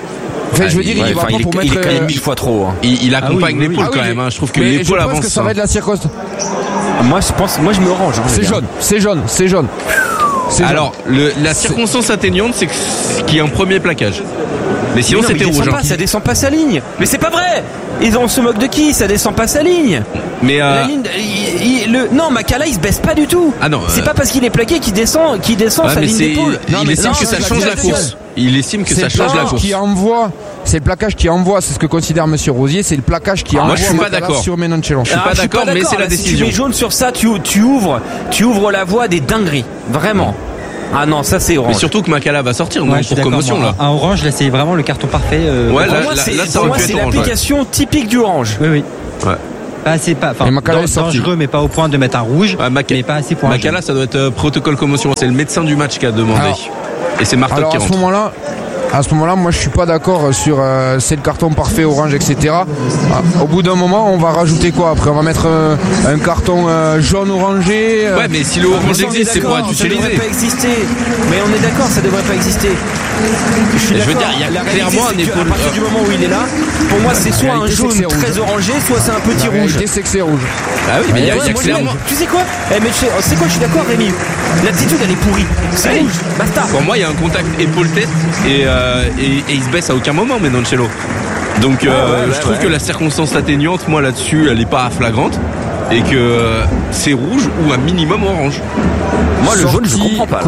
Enfin, je veux dire, il va pas pour mettre. Il est quand même 1000 fois trop. Hein. Il accompagne l'épaule quand même. Hein. Je trouve que l'épaule avance. Je pense que ça va être la circonstance. Moi, je me range. Hein, c'est jaune. Alors, la circonstance atténuante, c'est qu'il y a un premier plaquage. Mais sinon, c'était rouge. Ça descend pas sa ligne. Mais c'est pas vrai. On se moque de qui? Ça descend pas sa ligne. Mais la ligne, non, Makala il se baisse pas du tout. Ah non. C'est pas parce qu'il est plaqué qu'il descend sa ligne d'épaule. Il estime que ça change la course. Il estime que ça change la course. C'est le plaquage qui envoie, c'est ce que considère Monsieur Rosier, c'est le plaquage qui envoie. Moi, je suis pas d'accord sur Menoncello. Je suis pas d'accord, mais c'est la décision. Si tu mets jaune sur ça, tu ouvres la voie des dingueries, vraiment. Ah non, ça c'est orange. Mais surtout que Makala va sortir pour commotion là. Un orange, là c'est vraiment le carton parfait. Ouais, pour moi, c'est l'application typique du orange. Oui. Ouais. Pas assez, dangereux, mais pas au point de mettre un rouge. Mais pas assez pour un Makala, ça doit être protocole commotion. C'est le médecin du match qui a demandé. Et c'est Martin qui rentre. À ce moment-là, moi je suis pas d'accord sur c'est le carton parfait orange, etc. Au bout d'un moment, on va rajouter quoi après? On va mettre un carton jaune orangé. Ouais, mais si le orange existe, c'est pour être utilisé. Ça devrait pas exister. Mais on est d'accord, ça devrait pas exister. Je veux dire, il y a clairement un épaule. À partir du moment où il est là, pour moi, c'est soit un jaune très orangé, soit c'est un petit rouge. La réalité, c'est que c'est rouge. Ah oui, mais il y a clairement. Tu sais quoi? Mais c'est quoi? Je suis d'accord, Rémi. L'attitude, elle est pourrie. C'est rouge. Basta. Pour moi, il y a un contact épaule-tête et il se baisse à aucun moment, Menoncello. Donc je trouve que la circonstance atténuante, moi là-dessus, elle est pas flagrante et que c'est rouge ou un minimum orange. Moi, le jaune, je comprends pas.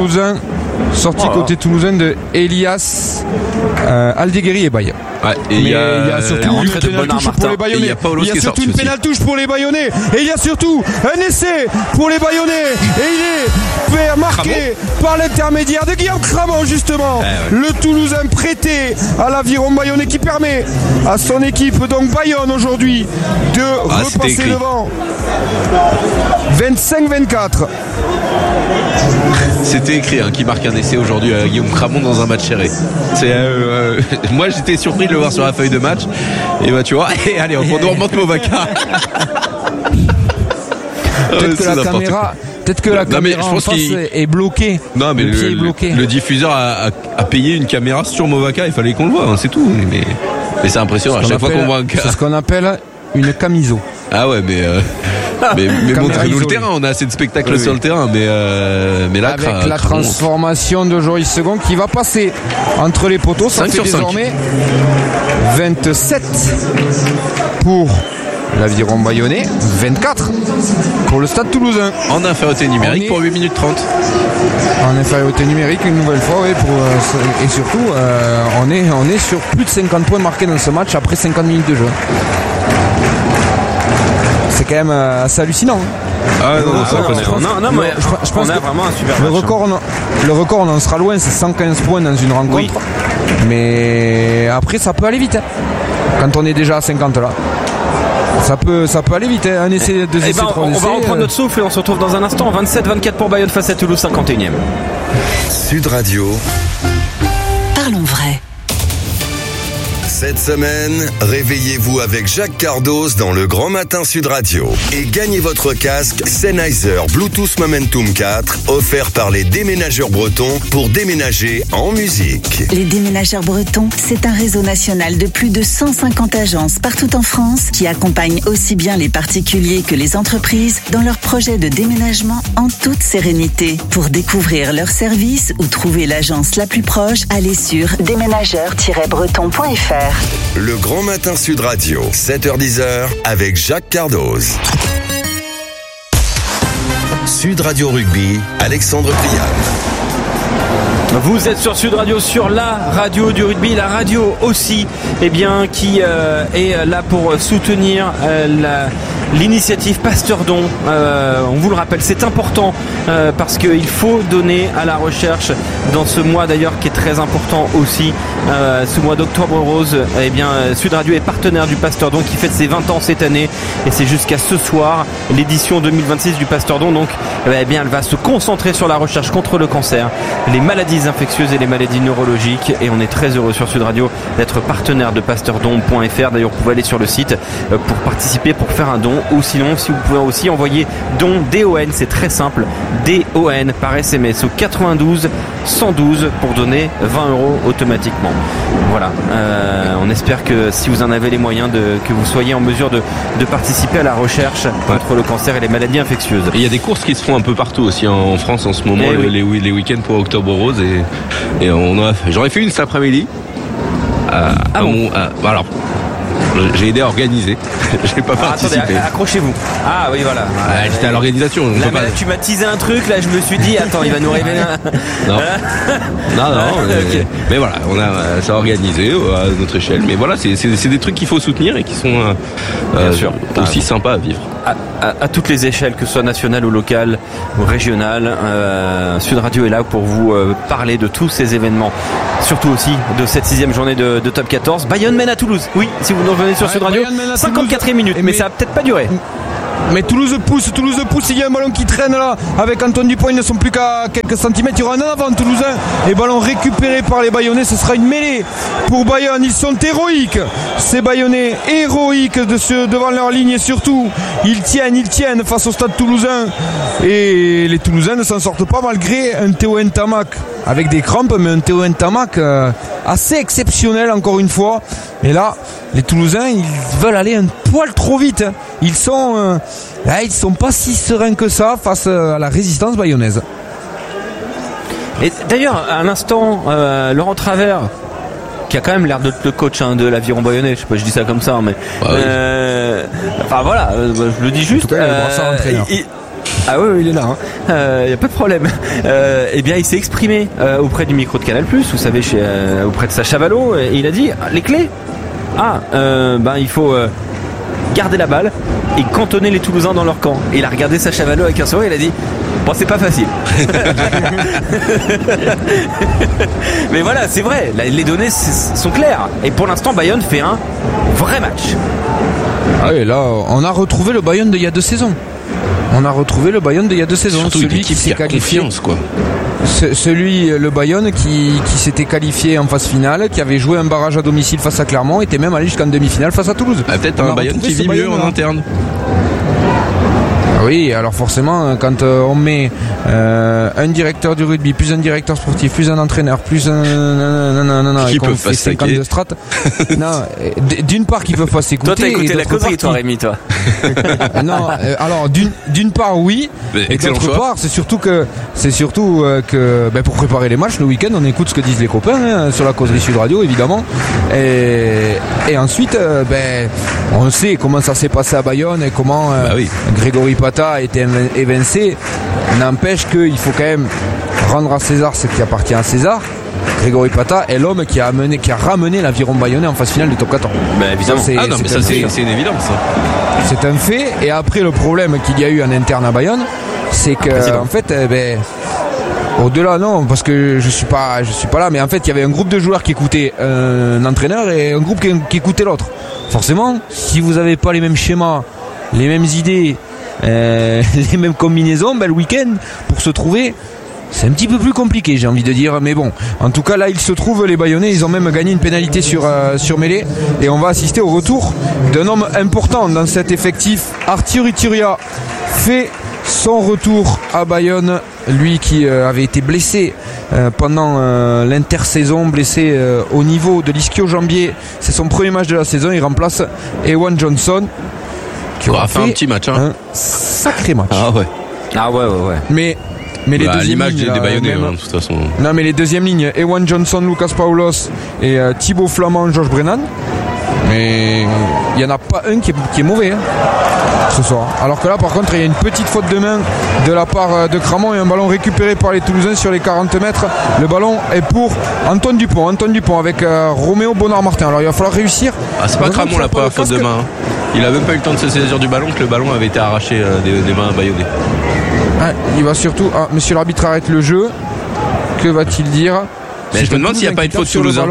Côté toulousain de Elias Aldeguerri et Baye. Ouais, et il y a surtout une pénale touche pour les Bayonnais. Il y a surtout une pénale touche pour les Bayonnais. Et il y a surtout un essai pour les Bayonnais. Et il est marqué par l'intermédiaire de Guillaume Cramon, justement. Le Toulousain prêté à l'Aviron Bayonnais qui permet à son équipe, donc Bayonne aujourd'hui, de repasser devant 25-24. C'était écrit qui marque un essai aujourd'hui à Guillaume Cramon dans un match serré. Moi j'étais surpris de le voir sur la feuille de match. Et bah tu vois, et allez, on remonte Movaca. Peut-être que la caméra en face est bloquée. Non, mais le diffuseur a payé une caméra sur Movaca, il fallait qu'on le voit, c'est tout. Mais c'est impressionnant, à chaque fois qu'on voit un cas. C'est ce qu'on appelle une camiso. Ah ouais, mais montrez-nous le terrain, on a assez de spectacles sur le terrain, mais là, avec la transformation de Joris Second qui va passer entre les poteaux, ça fait désormais 27 pour l'Aviron Bayonnais, 24 pour le Stade Toulousain. En infériorité numérique pour 8 minutes 30. En infériorité numérique une nouvelle fois, et surtout on est sur plus de 50 points marqués dans ce match après 50 minutes de jeu. C'est quand même assez hallucinant. Ah non, c'est impressionnant. Je pense qu'on a vraiment un super match. Le record, on en sera loin, c'est 115 points dans une rencontre. Oui. Mais après, ça peut aller vite. Quand on est déjà à 50 là. Ça peut aller vite, un essai, deux essais, trois essais. On va reprendre notre souffle et on se retrouve dans un instant. 27-24 pour Bayonne face à Toulouse, 51e. Sud Radio. Parlons vrai. Cette semaine, réveillez-vous avec Jacques Cardos dans le Grand Matin Sud Radio et gagnez votre casque Sennheiser Bluetooth Momentum 4 offert par les déménageurs bretons pour déménager en musique. Les déménageurs bretons, c'est un réseau national de plus de 150 agences partout en France qui accompagnent aussi bien les particuliers que les entreprises dans leurs projets de déménagement en toute sérénité. Pour découvrir leurs services ou trouver l'agence la plus proche, allez sur déménageurs-breton.fr. Le Grand Matin Sud Radio, 7h-10h avec Jacques Cardoz. Sud Radio Rugby, Alexandre Plian. Vous êtes sur Sud Radio, sur la radio du rugby, la radio aussi, qui est là pour soutenir l'initiative Pasteur Don. On vous le rappelle, c'est important parce qu'il faut donner à la recherche dans ce mois d'ailleurs qui est très important aussi, ce mois d'octobre rose. Sud Radio est partenaire du Pasteur Don qui fête ses 20 ans cette année et c'est jusqu'à ce soir l'édition 2026 du Pasteur Don. Donc elle va se concentrer sur la recherche contre le cancer, les maladies infectieuses et les maladies neurologiques, et on est très heureux sur Sud Radio d'être partenaire de pasteurdon.fr. D'ailleurs vous pouvez aller sur le site pour participer, pour faire un don ou sinon si vous pouvez aussi envoyer don DON, c'est très simple, DON par SMS au 92 112 pour donner 20 € automatiquement. Voilà, on espère que si vous en avez les moyens que vous soyez en mesure de participer à la recherche contre le cancer et les maladies infectieuses. Et il y a des courses qui se font un peu partout aussi en France en ce moment, les week-ends pour Octobre Rose et j'en ai fait une cet après-midi. Alors, j'ai aidé à organiser. Je n'ai pas participé. Attendez, accrochez-vous. Ah oui, voilà. J'étais à l'organisation. Là, tu m'as teasé un truc, là je me suis dit, attends, il va nous révéler Non. Mais voilà, on a ça organisé à notre échelle. Mais voilà, c'est des trucs qu'il faut soutenir et qui sont aussi sympas à vivre. À toutes les échelles, que ce soit nationale ou locale ou régionale, Sud Radio est là pour vous parler de tous ces événements. Surtout aussi de cette 6e journée de Top 14. Bayonne mène à Toulouse. Oui, si vous nous revenez sur Sud Radio, 54e minute, mais ça va peut-être pas durer. Mais Toulouse pousse, il y a un ballon qui traîne là, avec Antoine Dupont, ils ne sont plus qu'à quelques centimètres, il y aura un avant Toulousain, et ballon récupéré par les Bayonnais, ce sera une mêlée pour Bayonne, ils sont héroïques, ces Bayonnais, héroïques devant leur ligne, et surtout, ils tiennent face au stade toulousain, et les Toulousains ne s'en sortent pas malgré un Théo Ntamak, avec des crampes, mais un Théo Ntamak assez exceptionnel encore une fois, et là, les Toulousains, ils veulent aller un poil trop vite, ils sont pas si sereins que ça face à la résistance bayonnaise. Et d'ailleurs, à l'instant, Laurent Travers, qui a quand même l'air d'être le coach de l'Aviron Bayonnais, je sais pas, je dis ça comme ça, mais enfin voilà, je le dis juste. Ah oui, il est là. Il y a pas de problème. Eh bien, il s'est exprimé auprès du micro de Canal+, vous savez, auprès de Sacha Vallot, et il a dit les clés. Il faut garder la balle et cantonner les Toulousains dans leur camp. Et il a regardé Sacha Vallot avec un sourire, il a dit bon, c'est pas facile. Mais voilà, c'est vrai, les données sont claires. Et pour l'instant, Bayonne fait un vrai match. Ah oui, là, on a retrouvé le Bayonne d'il y a 2 saisons. Surtout celui qui s'est qualifié. Confiance, quoi. Le Bayonne qui s'était qualifié en phase finale, qui avait joué un barrage à domicile face à Clermont, était même allé jusqu'en demi-finale face à Toulouse. Peut-être un Bayonne qui vit mieux en interne. Oui, alors forcément, quand on met un directeur du rugby, plus un directeur sportif, plus un entraîneur, plus qui qu'on fait 52 strates. Non, d'une part, qu'ils peuvent pas s'écouter. Toi, t'as écouté la causerie, toi, Rémi, toi. Non, alors d'une part, oui. Et d'autre part, c'est surtout que pour préparer les matchs le week-end, on écoute ce que disent les copains sur la causerie Sud Radio, évidemment. Et ensuite, on sait comment ça s'est passé à Bayonne et comment Grégory Pata a été évincé. N'empêche qu'il faut quand même rendre à César ce qui appartient à César. Grégory Pata est l'homme qui a ramené l'Aviron Bayonnais en phase finale du top 14. Évidemment. C'est une évidence. C'est un fait. Et après, le problème qu'il y a eu en interne à Bayonne, c'est que en fait, au-delà, non, parce que je suis pas là, mais en fait, il y avait un groupe de joueurs qui écoutaient un entraîneur et un groupe qui écoutait l'autre. Forcément, si vous n'avez pas les mêmes schémas, les mêmes idées, les mêmes combinaisons, le week-end, pour se trouver, c'est un petit peu plus compliqué, j'ai envie de dire, mais bon, en tout cas là ils se trouvent, les Bayonnais, ils ont même gagné une pénalité sur mêlée, et on va assister au retour d'un homme important dans cet effectif. Arthur Ituria fait son retour à Bayonne, lui qui avait été blessé pendant l'intersaison, blessé au niveau de l'ischio-jambier. C'est son premier match de la saison, il remplace Ewan Johnson qui aura fait un petit match, un sacré match. Ah ouais. Mais les deuxièmes l'image lignes, des Bayonnais, de toute façon. Non, mais les deuxièmes lignes, Ewan Johnson, Lucas Paulos et Thibaut Flamand, Georges Brennan. Mais il n'y en a pas un qui est mauvais ce soir. Alors que là, par contre, il y a une petite faute de main de la part de Cramont et un ballon récupéré par les Toulousains sur les 40 mètres. Le ballon est pour Antoine Dupont avec Roméo Bonnard-Martin. Alors il va falloir réussir. C'est pas Cramont la première faute de main. Il a même pas eu le temps de se saisir du ballon que le ballon avait été arraché des mains bayonnais. Il va surtout. Monsieur l'arbitre arrête le jeu. Que va-t-il dire? Mais je me demande s'il n'y a pas une faute toulousain.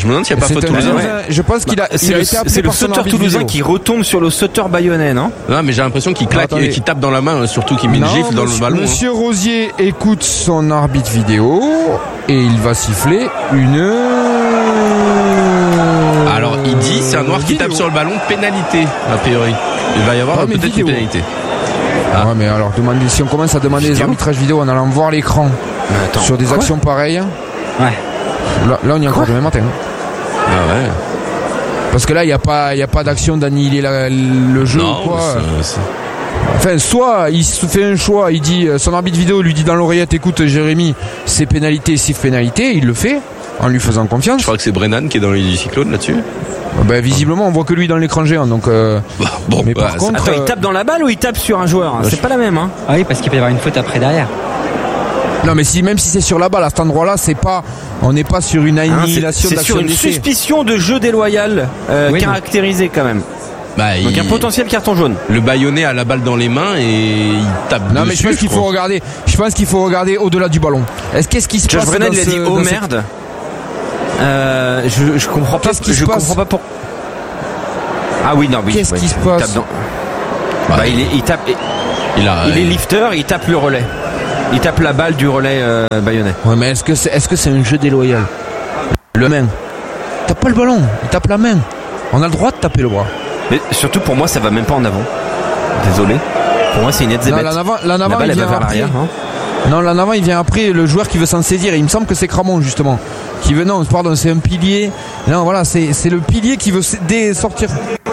Je pense qu'il a été appelé. C'est le sauteur toulousain qui retombe sur le sauteur bayonnais, non? Non, mais j'ai l'impression qu'il claque et qu'il tape dans la main, surtout qu'il met une gifle dans le ballon. Monsieur Rosier écoute son arbitre vidéo et il va siffler une. Alors il dit c'est un noir qui tape sur le ballon, pénalité a priori. Il va y avoir peut-être une pénalité. Ah. Ouais, mais alors si on commence à demander des arbitrages vidéo en allant voir l'écran sur des actions pareilles, là on y est encore demain matin. Ah ouais. Parce que là il n'y a pas d'action d'annihiler le jeu ou quoi. Enfin, soit il se fait un choix, il dit son arbitre vidéo lui dit dans l'oreillette, écoute Jérémy, c'est pénalité, siffle pénalité, il le fait en lui faisant confiance. Je crois que c'est Brennan qui est dans les cyclones là-dessus. Visiblement on voit que lui dans l'écran géant, donc mais par contre attends, il tape dans la balle ou il tape sur un joueur, c'est pas la même hein. Ah oui, parce qu'il peut y avoir une faute après derrière. Non, mais même si c'est sur la balle à cet endroit-là, on n'est pas sur une annihilation c'est sur une suspicion de jeu déloyal caractérisée quand même. Donc un potentiel carton jaune. Le Bayonnais a la balle dans les mains et il tape dessus. Non, mais je pense qu'il faut regarder au-delà du ballon. Qu'est-ce qui se passe? Brennan il a dit oh merde. Je comprends pas. Je comprends pas pour. Ah oui, non, oui. Qu'est-ce qui se passe? Il tape. Il est lifter, il tape le relais. Il tape la balle du relais bayonnais. Ouais, mais est-ce que c'est un jeu déloyal? Le main. Il tape pas le ballon, il tape la main. On a le droit de taper le bras. Mais surtout pour moi, ça va même pas en avant. Désolé. Pour moi, c'est une Edzebet. La balle, elle va vers l'arrière. Non, l'en avant, il vient après le joueur qui veut s'en saisir. Et il me semble que c'est Cramon, justement. Non, pardon, c'est un pilier. Non, voilà, c'est le pilier qui veut sortir.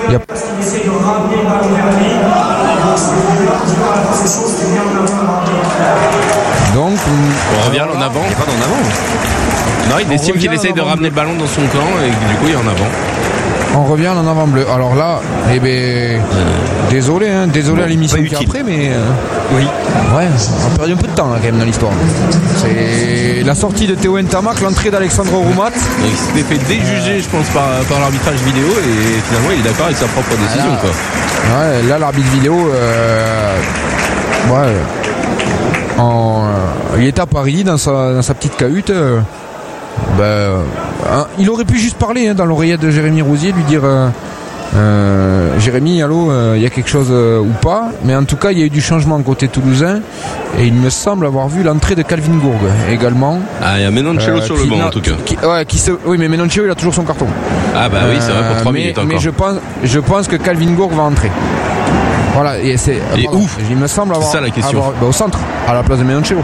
Donc, on revient en avant. Il n'est pas en avant. Non, il estime qu'il essaye de ramener le ballon dans son camp et du coup, il est en avant. On revient en avant bleu. Alors là, désolé à l'émission qui est après, mais oui. Ouais, on a perdu un peu de temps là quand même dans l'histoire. C'est la sortie de Théo Ntamak, l'entrée d'Alexandre Roumat. Il s'était fait déjuger, je pense, par l'arbitrage vidéo et finalement il est d'accord avec sa propre décision. Là, quoi. Ouais, là l'arbitre vidéo, il est à Paris dans sa petite cahute. Il aurait pu juste parler dans l'oreillette de Jérémy Rousier, lui dire Jérémy, allô, il y a quelque chose ou pas, mais en tout cas il y a eu du changement côté toulousain et il me semble avoir vu l'entrée de Calvin Gourg également. Ah, il y a Menoncello sur le banc en tout cas. Oui, mais Menoncello il a toujours son carton. Ah bah oui, c'est vrai, pour 3 minutes encore. Mais je pense que Calvin Gourg va entrer. Voilà, et c'est il me semble avoir, c'est ça la question. Au centre, à la place de Menoncello.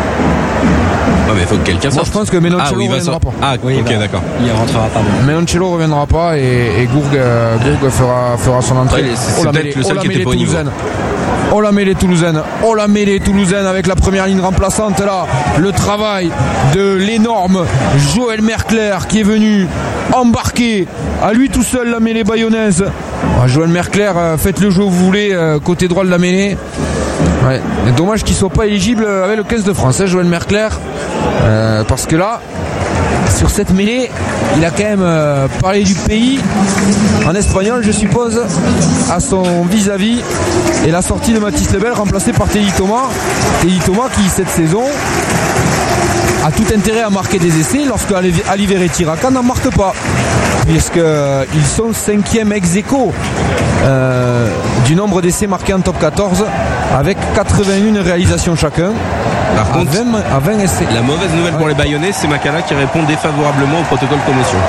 Ouais, mais il faut que quelqu'un sorte. Moi je pense que Menoncello reviendra pas. Ah oui, ok, d'accord. Il rentrera pas. Menoncello reviendra pas et Gourg fera son entrée. Ouais, c'est peut-être le seul qui était pas au niveau. Oh la mêlée toulousaine avec la première ligne remplaçante là. Le travail de l'énorme Joël Mercler qui est venu embarquer à lui tout seul la mêlée bayonnaise. Joël Mercler, faites le jeu où vous voulez, côté droit de la mêlée. Ouais. Dommage qu'il soit pas éligible avec le 15 de France, Joël Mercler, parce que là, sur cette mêlée, il a quand même parlé du pays en espagnol, je suppose, à son vis-à-vis, et la sortie de Mathis Lebel remplacé par Teddy Thomas qui cette saison a tout intérêt à marquer des essais lorsque Aliveretti Raka n'en marque pas, puisqu'ils sont 5e ex-aequo du nombre d'essais marqués en top 14 avec 81 réalisations chacun. Par contre, à 20 essais. La mauvaise nouvelle pour les Bayonnais, c'est Makala qui répond défavorablement au protocole commotion.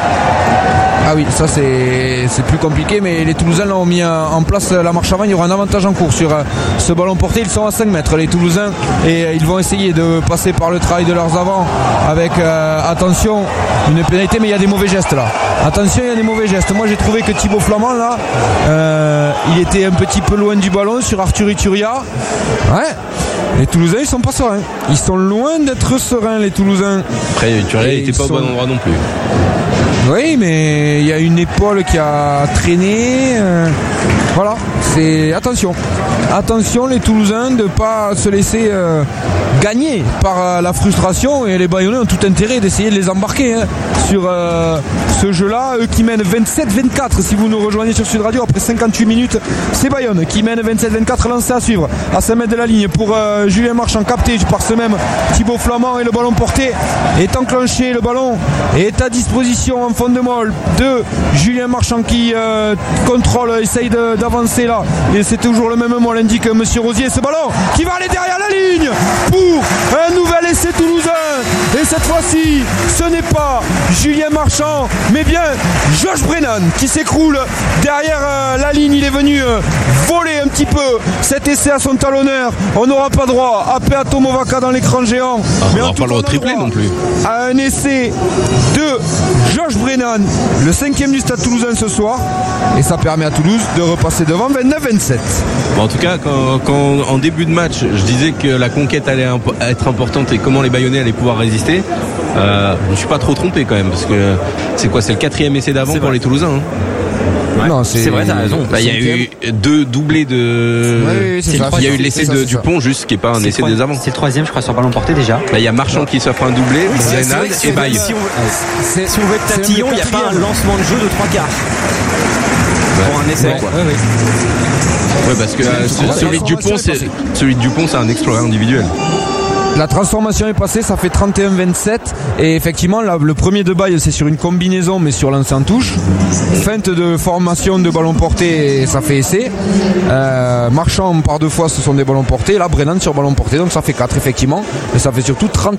Ah oui, ça c'est plus compliqué, mais les Toulousains ont mis en place la marche avant. Il y aura un avantage en cours sur ce ballon porté. Ils sont à 5 mètres les Toulousains et ils vont essayer de passer par le travail de leurs avants avec attention, une pénalité, mais il y a des mauvais gestes là. Attention, il y a des mauvais gestes. Moi j'ai trouvé que Thibaut Flamand là, il était un petit peu loin du ballon sur Arthur Ituria. Ouais. Les Toulousains ils sont pas sereins. Ils sont loin d'être sereins les Toulousains. Après Ituria n'était pas au bon endroit non plus. Oui, mais il y a une épaule qui a traîné. Voilà, c'est attention les Toulousains de ne pas se laisser gagner par la frustration, et les Bayonnais ont tout intérêt d'essayer de les embarquer sur ce jeu-là. Eux qui mènent 27-24 si vous nous rejoignez sur Sud Radio après 58 minutes. C'est Bayonne qui mène 27-24, lancé à suivre à 5 mètres de la ligne pour Julien Marchand, capté par ce même Thibaut Flamand, et le ballon porté est enclenché. Le ballon est à disposition en fond de molle de Julien Marchand qui contrôle, essaye d'avancer là, et c'est toujours le même mot, l'indique Monsieur Rosier. Ce ballon qui va aller derrière la ligne pour un nouvel essai toulousain, et cette cette fois-ci, ce n'est pas Julien Marchand, mais bien Josh Brennan qui s'écroule derrière la ligne. Il est venu voler un petit peu cet essai à son talonneur. On n'aura pas droit à Peato Tomovaca dans l'écran géant. Mais on n'aura pas le droit de tripler non plus. À un essai de Josh Brennan, le 5e du Stade Toulousain ce soir. Et ça permet à Toulouse de repasser devant 29-27. Bon, en tout cas, quand en début de match, je disais que la conquête allait être importante et comment les Bayonnais allaient pouvoir résister, je ne me suis pas trop trompé quand même. Parce que c'est quoi? C'est le 4e essai d'avant pour les Toulousains. Ouais. Non, c'est vrai, t'as raison. Il y a eu 2 doublés de. Oui, c'est ça. Il y a eu l'essai de Dupont, juste qui n'est pas un essai des avant. C'est le 3e, je crois, sur ballon porté déjà. Il y a Marchand qui s'offre un doublé, Brennan et Baye. Si on veut être tatillon, il n'y a pas un lancement de jeu de 3 quarts. Pour un essai, quoi. Ouais, parce que celui de Dupont, c'est un exploit individuel. La transformation est passée, ça fait 31-27 et effectivement là, le premier de Baye c'est sur une combinaison mais sur lancer en touche. Feinte de formation de ballon porté et ça fait essai. Marchand par 2 fois ce sont des ballons portés. Là Brennan sur ballon porté donc ça fait 4 effectivement. Mais ça fait surtout